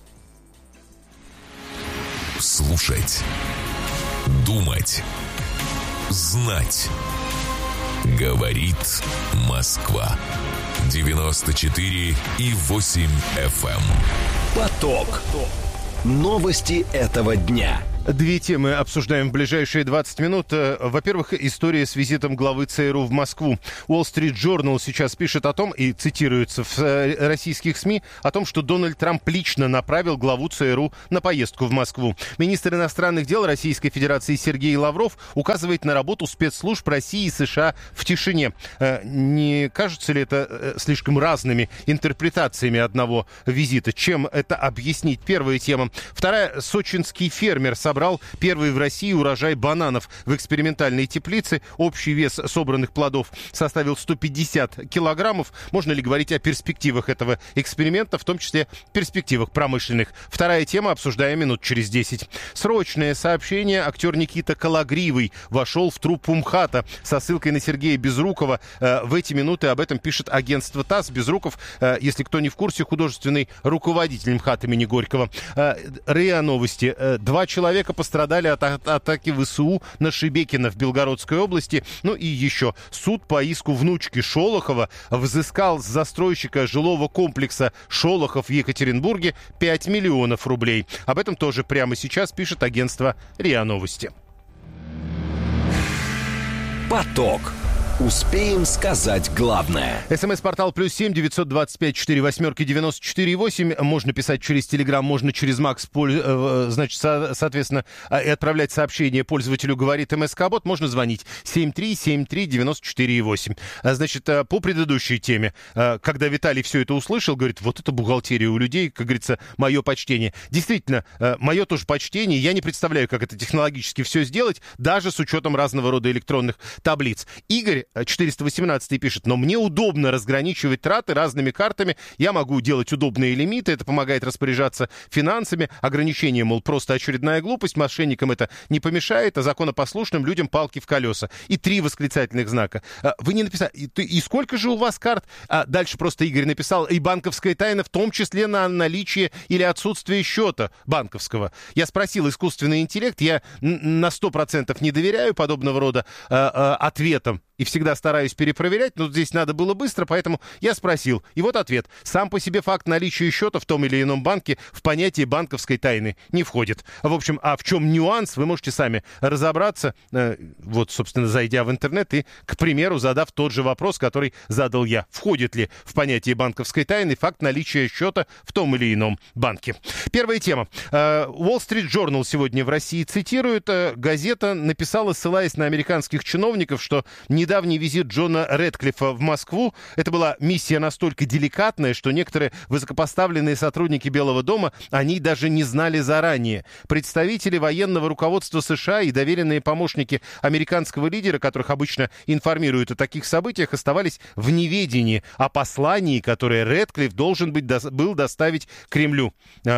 Speaker 1: Слушать, думать, знать. Говорит Москва. девяносто четыре и восемь эф эм.
Speaker 4: Поток. Новости этого дня.
Speaker 6: Две темы обсуждаем в ближайшие двадцать минут. Во-первых, история с визитом главы ЦРУ в Москву. Wall Street Journal сейчас пишет о том, и цитируется в российских СМИ, о том, что Дональд Трамп лично направил главу ЦРУ на поездку в Москву. Министр иностранных дел Российской Федерации Сергей Лавров указывает на работу спецслужб России и США в тишине. Не кажется ли это слишком разными интерпретациями одного визита? Чем это объяснить? Первая тема. Вторая. Сочинский фермер собрал первый в России урожай бананов в экспериментальной теплице. Общий вес собранных плодов составил сто пятьдесят килограммов. Можно ли говорить о перспективах этого эксперимента, в том числе перспективах промышленных? Вторая тема, обсуждаем минут через десять. Срочное сообщение. Актер Никита Кологривый вошел в труппу МХАТа со ссылкой на Сергея Безрукова. В эти минуты об этом пишет агентство ТАСС. Безруков, если кто не в курсе, художественный руководитель МХАТ имени Горького. РИА Новости. Два человека пострадали от атаки ВСУ на Шебекино в Белгородской области. Ну и еще. Суд по иску внучки Шолохова взыскал с застройщика жилого комплекса Шолохов в Екатеринбурге пять миллионов рублей. Об этом тоже прямо сейчас пишет агентство РИА Новости.
Speaker 4: Поток. Успеем сказать главное.
Speaker 6: СМС-портал плюс семь девятьсот двадцать пять четыре восьмерки девяносто четыре восемь. Можно писать через Телеграм, можно через Макс, значит, соответственно, и отправлять сообщение пользователю «Говорит МСК-бот». Можно звонить семь три семь три девяносто четыре восемь. Значит, по предыдущей теме, когда Виталий все это услышал, говорит, вот это бухгалтерия у людей, как говорится, мое почтение. Действительно, мое тоже почтение. Я не представляю, как это технологически все сделать, даже с учетом разного рода электронных таблиц. Игорь четыреста восемнадцать пишет, но мне удобно разграничивать траты разными картами, я могу делать удобные лимиты, это помогает распоряжаться финансами, ограничения, мол, просто очередная глупость, мошенникам это не помешает, а законопослушным людям палки в колеса. И три восклицательных знака. Вы не написали, и, и сколько же у вас карт? А дальше просто Игорь написал, и банковская тайна, в том числе на наличие или отсутствие счета банковского. Я спросил искусственный интеллект, я на сто процентов не доверяю подобного рода э, э, ответам, и всегда стараюсь перепроверять, но здесь надо было быстро, поэтому я спросил. И вот ответ. Сам по себе факт наличия счета в том или ином банке в понятие банковской тайны не входит. В общем, а в чем нюанс, вы можете сами разобраться, э, вот, собственно, зайдя в интернет и, к примеру, задав тот же вопрос, который задал я. Входит ли в понятие банковской тайны факт наличия счета в том или ином банке? Первая тема. Э, Wall Street Journal сегодня в России цитирует. Э, газета написала, ссылаясь на американских чиновников, что не Недавний визит Джона Рэдклиффа в Москву — это была миссия настолько деликатная, что некоторые высокопоставленные сотрудники Белого дома о ней даже не знали заранее. Представители военного руководства США и доверенные помощники американского лидера, которых обычно информируют о таких событиях, оставались в неведении о послании, которое Рэдклифф должен быть, был доставить Кремлю.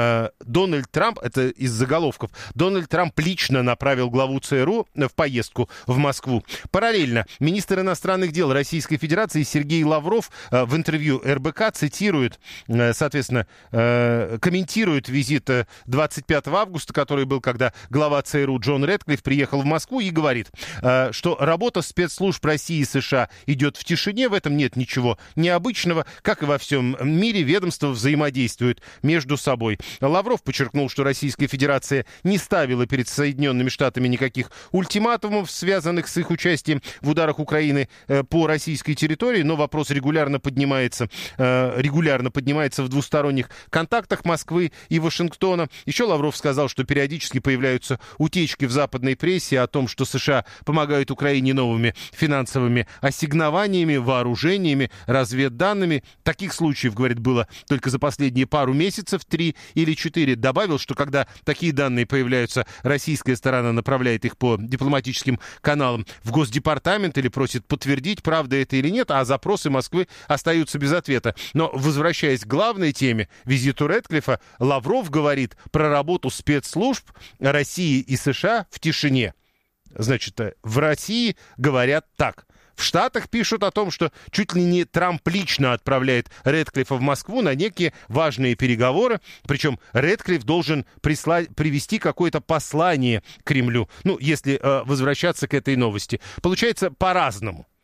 Speaker 6: Дональд Трамп, это из заголовков, Дональд Трамп лично направил главу ЦРУ в поездку в Москву. Параллельно министр Министр иностранных дел Российской Федерации Сергей Лавров э, в интервью эр бэ ка цитирует, э, соответственно, э, комментирует визит двадцать пятого августа, который был, когда глава ЦРУ Джон Рэдклифф приехал в Москву, и говорит, э, что работа спецслужб России и США идет в тишине, в этом нет ничего необычного, как и во всем мире ведомства взаимодействуют между собой. Лавров подчеркнул, что Российская Федерация не ставила перед Соединенными Штатами никаких ультиматумов, связанных с их участием в ударах Украины по российской территории, но вопрос регулярно поднимается, регулярно поднимается в двусторонних контактах Москвы и Вашингтона. Еще Лавров сказал, что периодически появляются утечки в западной прессе о том, что США помогают Украине новыми финансовыми ассигнованиями, вооружениями, разведданными. Таких случаев, говорит, было только за последние пару месяцев, три или четыре. Добавил, что когда такие данные появляются, российская сторона направляет их по дипломатическим каналам в Госдепартамент или просит подтвердить, правда это или нет, а запросы Москвы остаются без ответа. Но, возвращаясь к главной теме, визиту Рэдклиффа, Лавров говорит про работу спецслужб России и США в тишине. Значит, в России говорят так. В Штатах пишут о том, что чуть ли не Трамп лично отправляет Рэдклиффа в Москву на некие важные переговоры. Причем Рэдклифф должен прислать, привести какое-то послание Кремлю. Ну, если э, возвращаться к этой новости. Получается по-разному.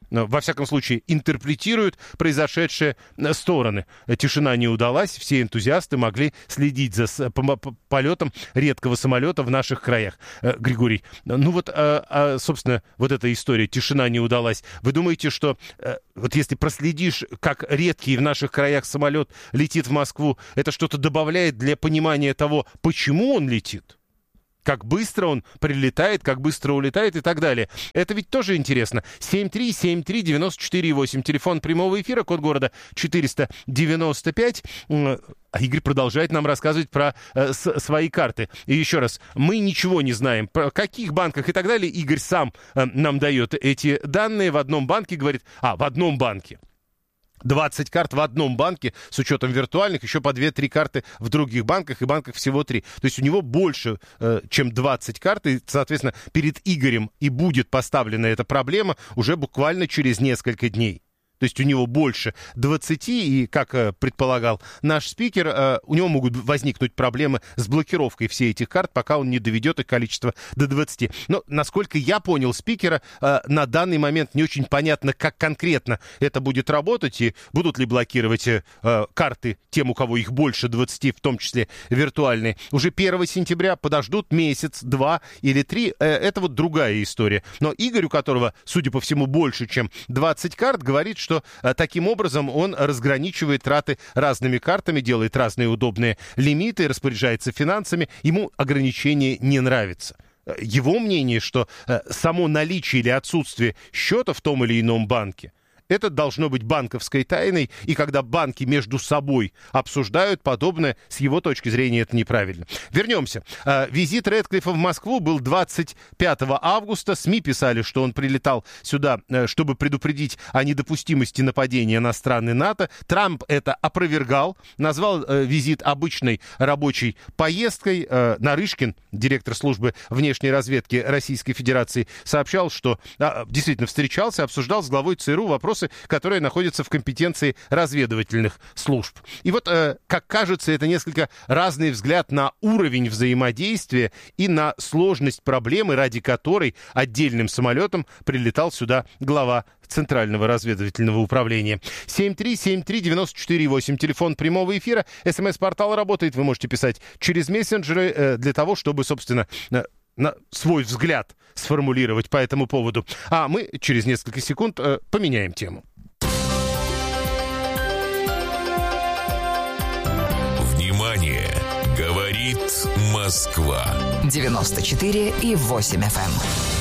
Speaker 6: во всяком случае, интерпретируют произошедшее стороны. Тишина не удалась, все энтузиасты могли следить за полетом редкого самолета в наших краях. Григорий, ну вот, собственно, вот эта история, тишина не удалась. Вы думаете, что вот если проследишь, как редкий в наших краях самолет летит в Москву, это что-то добавляет для понимания того, почему он летит? Как быстро он прилетает, как быстро улетает и так далее. Это ведь тоже интересно. семь три семь три девять четыре восемь. Телефон прямого эфира, код города четыреста девяносто пять. А Игорь продолжает нам рассказывать про э, с, свои карты. И еще раз, мы ничего не знаем, про каких банках и так далее. Игорь сам э, нам дает эти данные. В одном банке говорит... А, в одном банке. двадцать карт в одном банке, с учетом виртуальных, еще по две-три карты в других банках, и банках всего три. То есть у него больше, э, чем двадцать карт, и, соответственно, перед Игорем и будет поставлена эта проблема уже буквально через несколько дней. То есть у него больше двадцати, и, как э, предполагал наш спикер, э, у него могут возникнуть проблемы с блокировкой всех этих карт, пока он не доведет их количество до двадцати. Но, насколько я понял спикера, э, на данный момент не очень понятно, как конкретно это будет работать, и будут ли блокировать э, карты тем, у кого их больше двадцати, в том числе виртуальные. Уже первого сентября подождут месяц, два или три. Э, это вот другая история. Но Игорь, у которого, судя по всему, больше, чем двадцать карт, говорит, что что а, таким образом он разграничивает траты разными картами, делает разные удобные лимиты, распоряжается финансами. Ему ограничение не нравится. Его мнение, что а, само наличие или отсутствие счета в том или ином банке, это должно быть банковской тайной, и когда банки между собой обсуждают подобное, с его точки зрения это неправильно. Вернемся. Визит Рэдклиффа в Москву был двадцать пятого августа. СМИ писали, что он прилетал сюда, чтобы предупредить о недопустимости нападения на страны НАТО. Трамп это опровергал, назвал визит обычной рабочей поездкой. Нарышкин, директор службы внешней разведки Российской Федерации, сообщал, что действительно встречался, обсуждал с главой ЦРУ вопросы, которые находятся в компетенции разведывательных служб. И вот, э, как кажется, это несколько разный взгляд на уровень взаимодействия и на сложность проблемы, ради которой отдельным самолетом прилетал сюда глава Центрального разведывательного управления. семь три семь три девять четыре восемь. Телефон прямого эфира. СМС-портал работает. Вы можете писать через мессенджеры э, для того, чтобы, собственно, э, на свой взгляд сформулировать по этому поводу. А мы через несколько секунд э, поменяем тему.
Speaker 1: Внимание! Говорит Москва.
Speaker 8: девяносто четыре и восемь эф эм.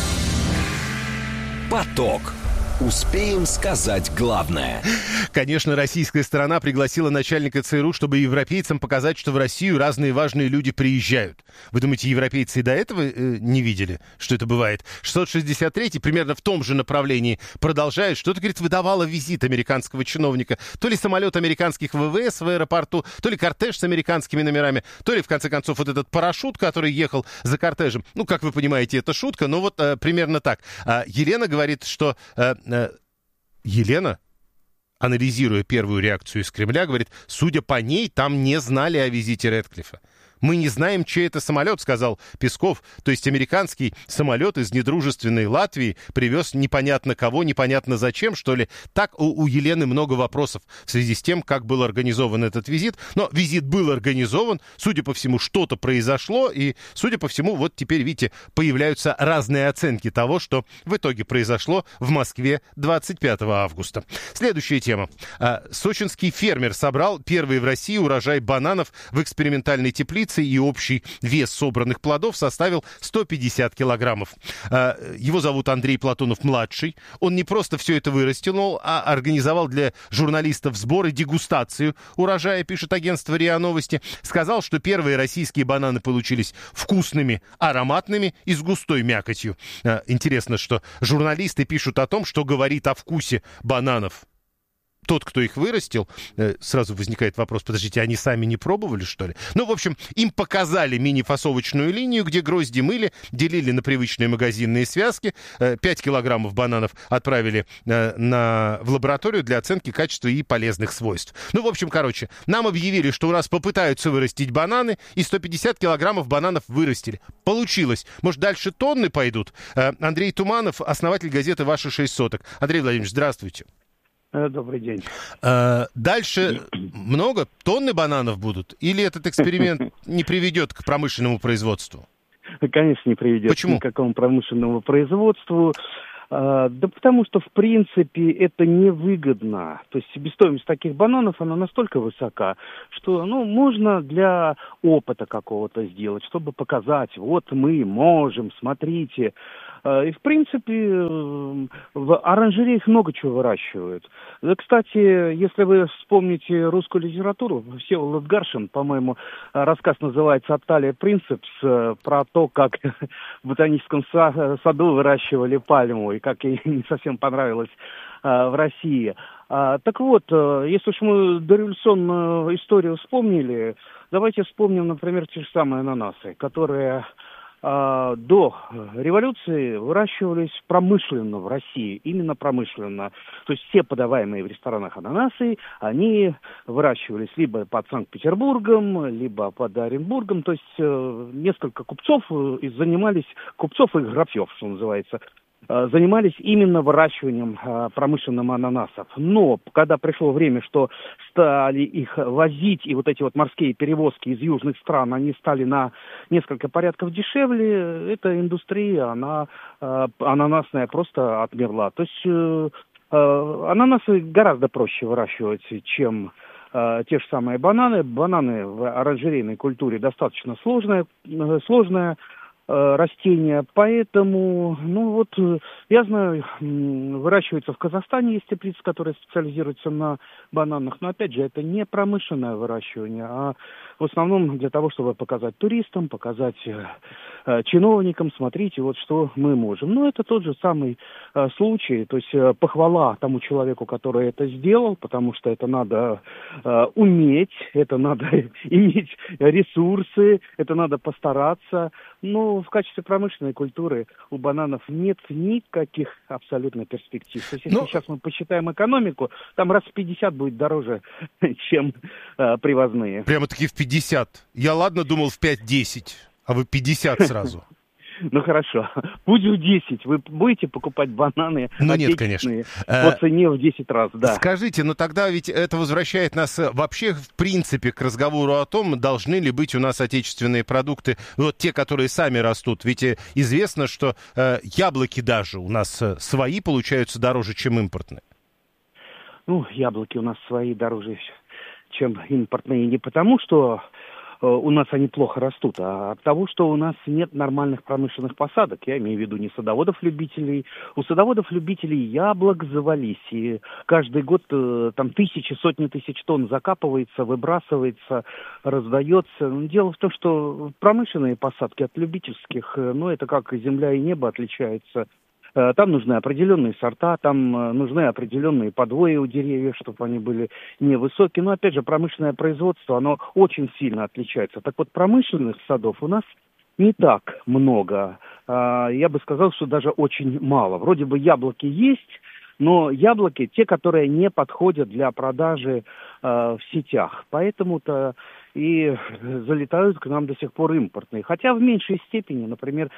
Speaker 4: Поток. Успеем сказать главное.
Speaker 6: Конечно, российская сторона пригласила начальника ЦРУ, чтобы европейцам показать, что в Россию разные важные люди приезжают. Вы думаете, европейцы и до этого э, не видели, что это бывает? шестьсот шестьдесят третий примерно в том же направлении продолжает. Что-то, говорит, выдавало визит американского чиновника. То ли самолет американских ВВС в аэропорту, то ли кортеж с американскими номерами, то ли, в конце концов, вот этот парашют, который ехал за кортежем. Ну, как вы понимаете, это шутка, но вот э, примерно так. А Елена говорит, что... Э, Елена, анализируя первую реакцию из Кремля, говорит, судя по ней, там не знали о визите Рэдклиффа. Мы не знаем, чей это самолет, сказал Песков. То есть американский самолет из недружественной Латвии привез непонятно кого, непонятно зачем, что ли. Так у, у Елены много вопросов в связи с тем, как был организован этот визит. Но визит был организован, судя по всему, что-то произошло. И, судя по всему, вот теперь, видите, появляются разные оценки того, что в итоге произошло в Москве двадцать пятого августа. Следующая тема. Сочинский фермер собрал первый в России урожай бананов в экспериментальной теплице, и общий вес собранных плодов составил сто пятьдесят килограммов. Его зовут Андрей Платонов-младший. Он не просто все это вырастил, а организовал для журналистов сбор и дегустацию урожая, пишет агентство РИА Новости. Сказал, что первые российские бананы получились вкусными, ароматными и с густой мякотью. Интересно, что журналисты пишут о том, что говорит о вкусе бананов тот, кто их вырастил, сразу возникает вопрос, подождите, они сами не пробовали, что ли? Ну, в общем, им показали мини-фасовочную линию, где грозди мыли, делили на привычные магазинные связки, пять килограммов бананов отправили на, в лабораторию для оценки качества и полезных свойств. Ну, в общем, короче, нам объявили, что у нас попытаются вырастить бананы, и сто пятьдесят килограммов бананов вырастили. Получилось. Может, дальше тонны пойдут? Андрей Туманов, основатель газеты «Ваши шесть соток». Андрей Владимирович, здравствуйте.
Speaker 16: Добрый день.
Speaker 6: А, дальше много? Тонны бананов будут? Или этот эксперимент не приведет к промышленному производству?
Speaker 16: Конечно, не приведет
Speaker 6: Почему?
Speaker 16: к какому промышленному производству. А, да потому что, в принципе, это невыгодно. То есть себестоимость таких бананов, она настолько высока, что, ну, можно для опыта какого-то сделать, чтобы показать, вот мы можем, смотрите. И, в принципе, в оранжереях много чего выращивают. Кстати, если вы вспомните русскую литературу, Всеволод Гаршин, по-моему, рассказ называется «Опталия принципс», про то, как в ботаническом саду выращивали пальму, и как ей не совсем понравилось в России. Так вот, если уж мы дореволюционную историю вспомнили, давайте вспомним, например, те же самые ананасы, которые... до революции выращивались промышленно в России, именно промышленно. То есть все подаваемые в ресторанах ананасы, они выращивались либо под Санкт-Петербургом, либо под Оренбургом. То есть э, несколько купцов э, занимались, купцов и графьев, что называется, э, занимались именно выращиванием э, промышленных ананасов. Но когда пришло время, что стали их возить, и вот эти вот морские перевозки из южных стран, они стали на несколько порядков дешевле, эта индустрия, она э, ананасная просто отмерла. То есть э, э, ананасы гораздо проще выращивать, чем э, те же самые бананы. Бананы в оранжерейной культуре достаточно сложная, э, сложная растения, поэтому, ну вот, я знаю, выращивается в Казахстане, есть теплицы, которые специализируются на бананах, но, опять же, это не промышленное выращивание, а в основном для того, чтобы показать туристам, показать э, чиновникам, смотрите, вот что мы можем. Но это тот же самый э, случай, то есть э, похвала тому человеку, который это сделал, потому что это надо э, уметь, это надо иметь ресурсы, это надо постараться, но в качестве промышленной культуры у бананов нет никаких абсолютно перспектив. То есть, если Но... сейчас мы посчитаем экономику, там раз в пятьдесят будет дороже, чем э, привозные.
Speaker 6: Прямо-таки в пятьдесят. Я, ладно, думал в пять-десять, а вы пятьдесят сразу.
Speaker 16: Ну хорошо, пусть в десять. Вы будете покупать бананы
Speaker 6: ну, нет, конечно.
Speaker 16: по цене в десять раз, да.
Speaker 6: Скажите, но тогда ведь это возвращает нас вообще в принципе к разговору о том, должны ли быть у нас отечественные продукты, вот те, которые сами растут. Ведь известно, что э, яблоки даже у нас свои получаются дороже, чем импортные.
Speaker 16: Ну, яблоки у нас свои дороже, чем импортные, не потому что у нас они плохо растут, а от того, что у нас нет нормальных промышленных посадок. Я имею в виду не садоводов-любителей. У садоводов-любителей яблок завались. И каждый год э, там тысячи, сотни тысяч тонн закапывается, выбрасывается, раздается. Дело в том, что промышленные посадки от любительских, э, ну, это как земля и небо отличается. Там нужны определенные сорта, там нужны определенные подвои у деревьев, чтобы они были невысокие. Но, опять же, промышленное производство, оно очень сильно отличается. Так вот, промышленных садов у нас не так много. Я бы сказал, что даже очень мало. Вроде бы яблоки есть, но яблоки те, которые не подходят для продажи в сетях. Поэтому-то и залетают к нам до сих пор импортные. Хотя в меньшей степени, например,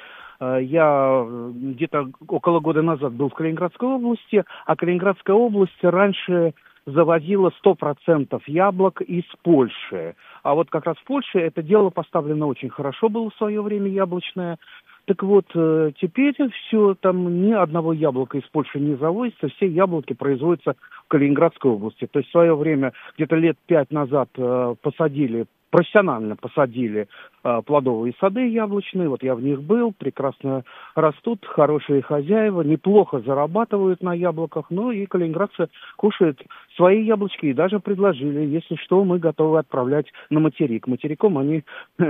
Speaker 16: я где-то около года назад был в Калининградской области, а Калининградская область раньше завозила сто процентов яблок из Польши. А вот как раз в Польше это дело поставлено очень хорошо было в свое время яблочное. Так вот, теперь все, там ни одного яблока из Польши не завозится, все яблоки производятся в Калининградской области. То есть в свое время, где-то лет пять назад, посадили, профессионально посадили э, плодовые сады яблочные, вот я в них был, прекрасно растут, хорошие хозяева, неплохо зарабатывают на яблоках, ну и калининградцы кушают свои яблочки и даже предложили, если что, мы готовы отправлять на материк. Материком они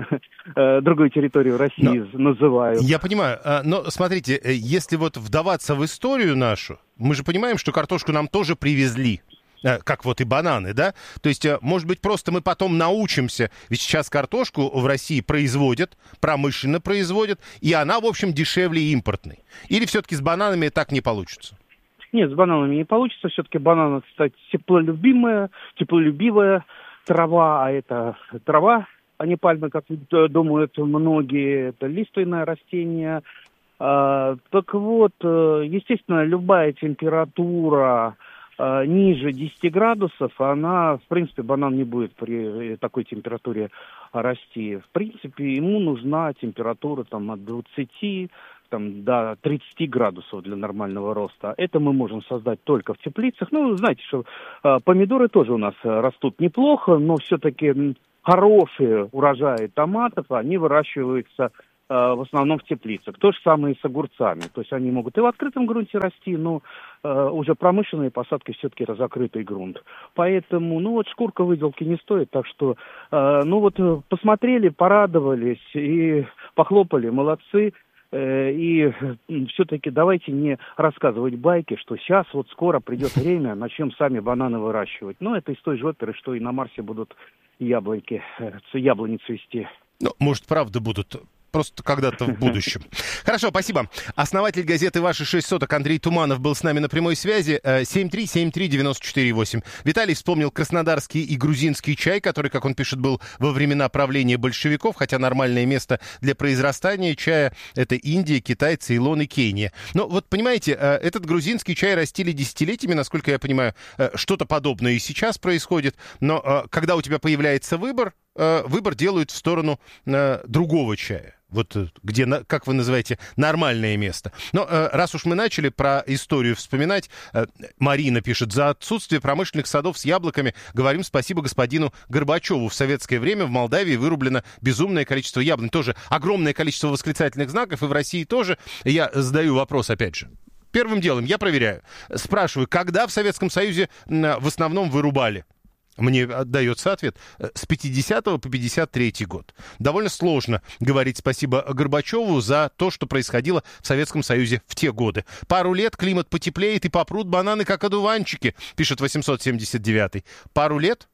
Speaker 16: другую территорию России называют.
Speaker 6: Я понимаю, но смотрите, если вот вдаваться в историю нашу, мы же понимаем, что картошку нам тоже привезли. как вот и бананы, да? То есть, может быть, просто мы потом научимся, ведь сейчас картошку в России производят, промышленно производят, и она, в общем, дешевле импортной. Или все-таки с бананами так не получится?
Speaker 16: Нет, с бананами не получится. Все-таки банан, кстати, теплолюбимая, теплолюбивая трава, а это трава, а не пальмы, как думают многие. Это лиственное растение. А, так вот, естественно, любая температура а, ниже десяти градусов, она, в принципе, банан не будет при такой температуре расти. В принципе, ему нужна температура там, от двадцати там, до тридцати градусов для нормального роста. Это мы можем создать только в теплицах. Ну, знаете, что э, помидоры тоже у нас растут неплохо, но все-таки хорошие урожаи томатов, они выращиваются э, в основном в теплицах. То же самое и с огурцами. То есть они могут и в открытом грунте расти, но э, уже промышленные посадки все-таки закрытый грунт. Поэтому, ну вот шкурка выделки не стоит, так что, э, ну вот посмотрели, порадовались и похлопали, молодцы. И все-таки давайте не рассказывать байки, что сейчас вот скоро придет время, начнем сами бананы выращивать. Ну, это из той же оперы, что и на Марсе будут яблоки, яблони цвести.
Speaker 6: Ну, может, правда будут... Просто когда-то в будущем. Хорошо, спасибо. Основатель газеты «Ваши шесть соток» Андрей Туманов был с нами на прямой связи. семь три семь три девять четыре восемь. Виталий вспомнил краснодарский и грузинский чай, который, как он пишет, был во времена правления большевиков, хотя нормальное место для произрастания чая — это Индия, Китай, Цейлон и Кения. Но вот, понимаете, этот грузинский чай растили десятилетиями, насколько я понимаю, что-то подобное и сейчас происходит. Но когда у тебя появляется выбор, выбор делают в сторону другого чая. Вот где, как вы называете, нормальное место. Но раз уж мы начали про историю вспоминать, Марина пишет: за отсутствие промышленных садов с яблоками говорим спасибо господину Горбачеву. В советское время в Молдавии вырублено безумное количество яблонь. Тоже огромное количество восклицательных знаков, и в России тоже. Я задаю вопрос опять же. Первым делом я проверяю. Спрашиваю, когда в Советском Союзе в основном вырубали? Мне отдается ответ: с пятидесятого по пятьдесят третий год. Довольно сложно говорить спасибо Горбачеву за то, что происходило в Советском Союзе в те годы. Пару лет климат потеплеет и попрут бананы, как одуванчики, пишет восемьсот семьдесят девятый. Пару лет?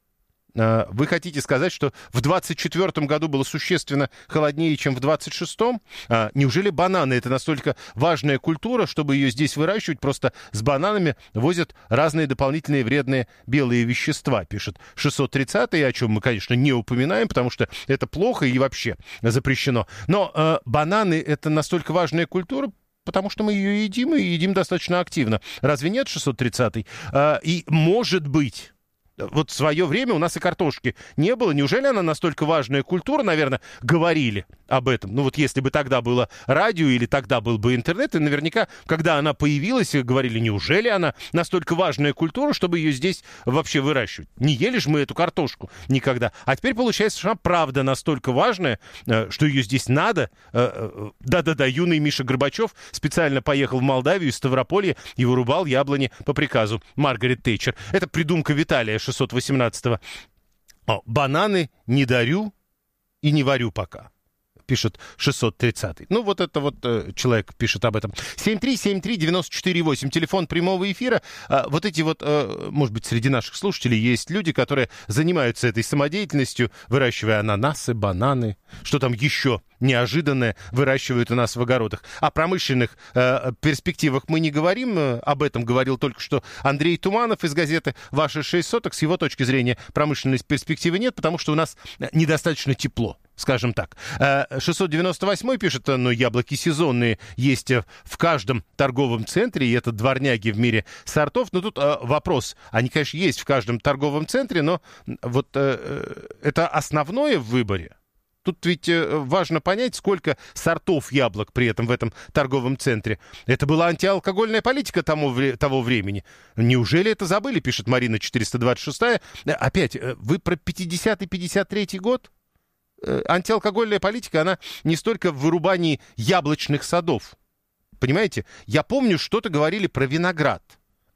Speaker 6: Вы хотите сказать, что в двадцать четвёртом году было существенно холоднее, чем в двадцать шестом? Неужели бананы — это настолько важная культура, чтобы ее здесь выращивать? Просто с бананами возят разные дополнительные вредные белые вещества, пишет шестьсот тридцатый, о чем мы, конечно, не упоминаем, потому что это плохо и вообще запрещено. Но э, бананы — это настолько важная культура, потому что мы ее едим и едим достаточно активно. Разве нет, шестьсот тридцатый? Э, и может быть... Вот в свое время у нас и картошки не было. Неужели она настолько важная культура? Наверное, говорили об этом. Ну вот если бы тогда было радио или тогда был бы интернет, и наверняка, когда она появилась, говорили, неужели она настолько важная культура, чтобы ее здесь вообще выращивать? Не ели же мы эту картошку никогда. А теперь получается, что она правда настолько важная, что ее здесь надо. Да-да-да, юный Миша Горбачев специально поехал в Молдавию из Ставрополья и вырубал яблони по приказу Маргарет Тэтчер. Это придумка Виталия шестьсот восемнадцатого. О, бананы не дарю и не варю пока, пишет шестьсот тридцатый. Ну, вот это вот э, человек пишет об этом. семь три семь три девять четыре восемь, телефон прямого эфира. А, вот эти вот, э, может быть, среди наших слушателей есть люди, которые занимаются этой самодеятельностью, выращивая ананасы, бананы, что там еще неожиданное выращивают у нас в огородах. О промышленных э, перспективах мы не говорим. Об этом говорил только что Андрей Туманов из газеты «Ваши шесть соток». С его точки зрения промышленной перспективы нет, потому что у нас недостаточно тепло, скажем так. шестьсот девяносто восьмой пишет: но яблоки сезонные есть в каждом торговом центре, и это дворняги в мире сортов. Но тут э, вопрос. Они, конечно, есть в каждом торговом центре, но вот э, это основное в выборе. Тут ведь важно понять, сколько сортов яблок при этом в этом торговом центре. Это была антиалкогольная политика тому, того времени. Неужели это забыли, пишет Марина четыреста двадцать шестая. Опять, вы про пятидесятый пятьдесят третий год? Антиалкогольная политика, она не столько в вырубании яблочных садов. Понимаете? Я помню, что-то говорили про виноград.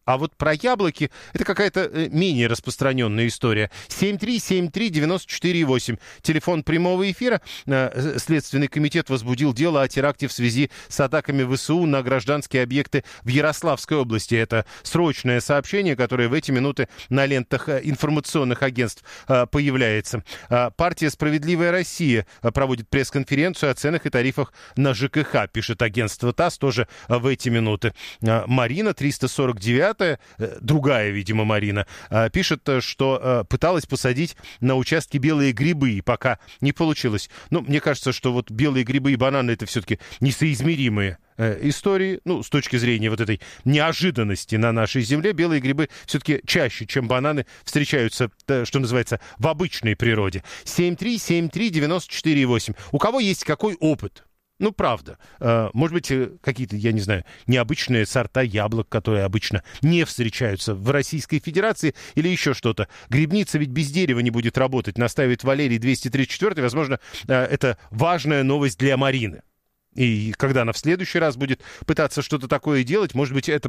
Speaker 6: А вот про яблоки это какая-то э, менее распространенная история. семь три семь три девять четыре восемь. Телефон прямого эфира. Э, Следственный комитет возбудил дело о теракте в связи с атаками ВСУ на гражданские объекты в Ярославской области. Это срочное сообщение, которое в эти минуты на лентах э, информационных агентств э, появляется. Э, партия «Справедливая Россия» э, проводит пресс-конференцию о ценах и тарифах на ЖКХ, пишет агентство ТАСС тоже э, в эти минуты. Э, Марина, триста сорок девятая, другая, видимо, Марина, пишет, что пыталась посадить на участке белые грибы, и пока не получилось. Ну, мне кажется, что вот белые грибы и бананы — это все-таки несоизмеримые истории. Ну, с точки зрения вот этой неожиданности на нашей земле, белые грибы все-таки чаще, чем бананы, встречаются, что называется, в обычной природе. семь три семь три девять четыре восемь. У кого есть какой опыт? Ну, правда. Может быть, какие-то, я не знаю, необычные сорта яблок, которые обычно не встречаются в Российской Федерации, или еще что-то. Грибница ведь без дерева не будет работать, настаивает Валерий двести тридцать четыре. Возможно, это важная новость для Марины. И когда она в следующий раз будет пытаться что-то такое делать, может быть, это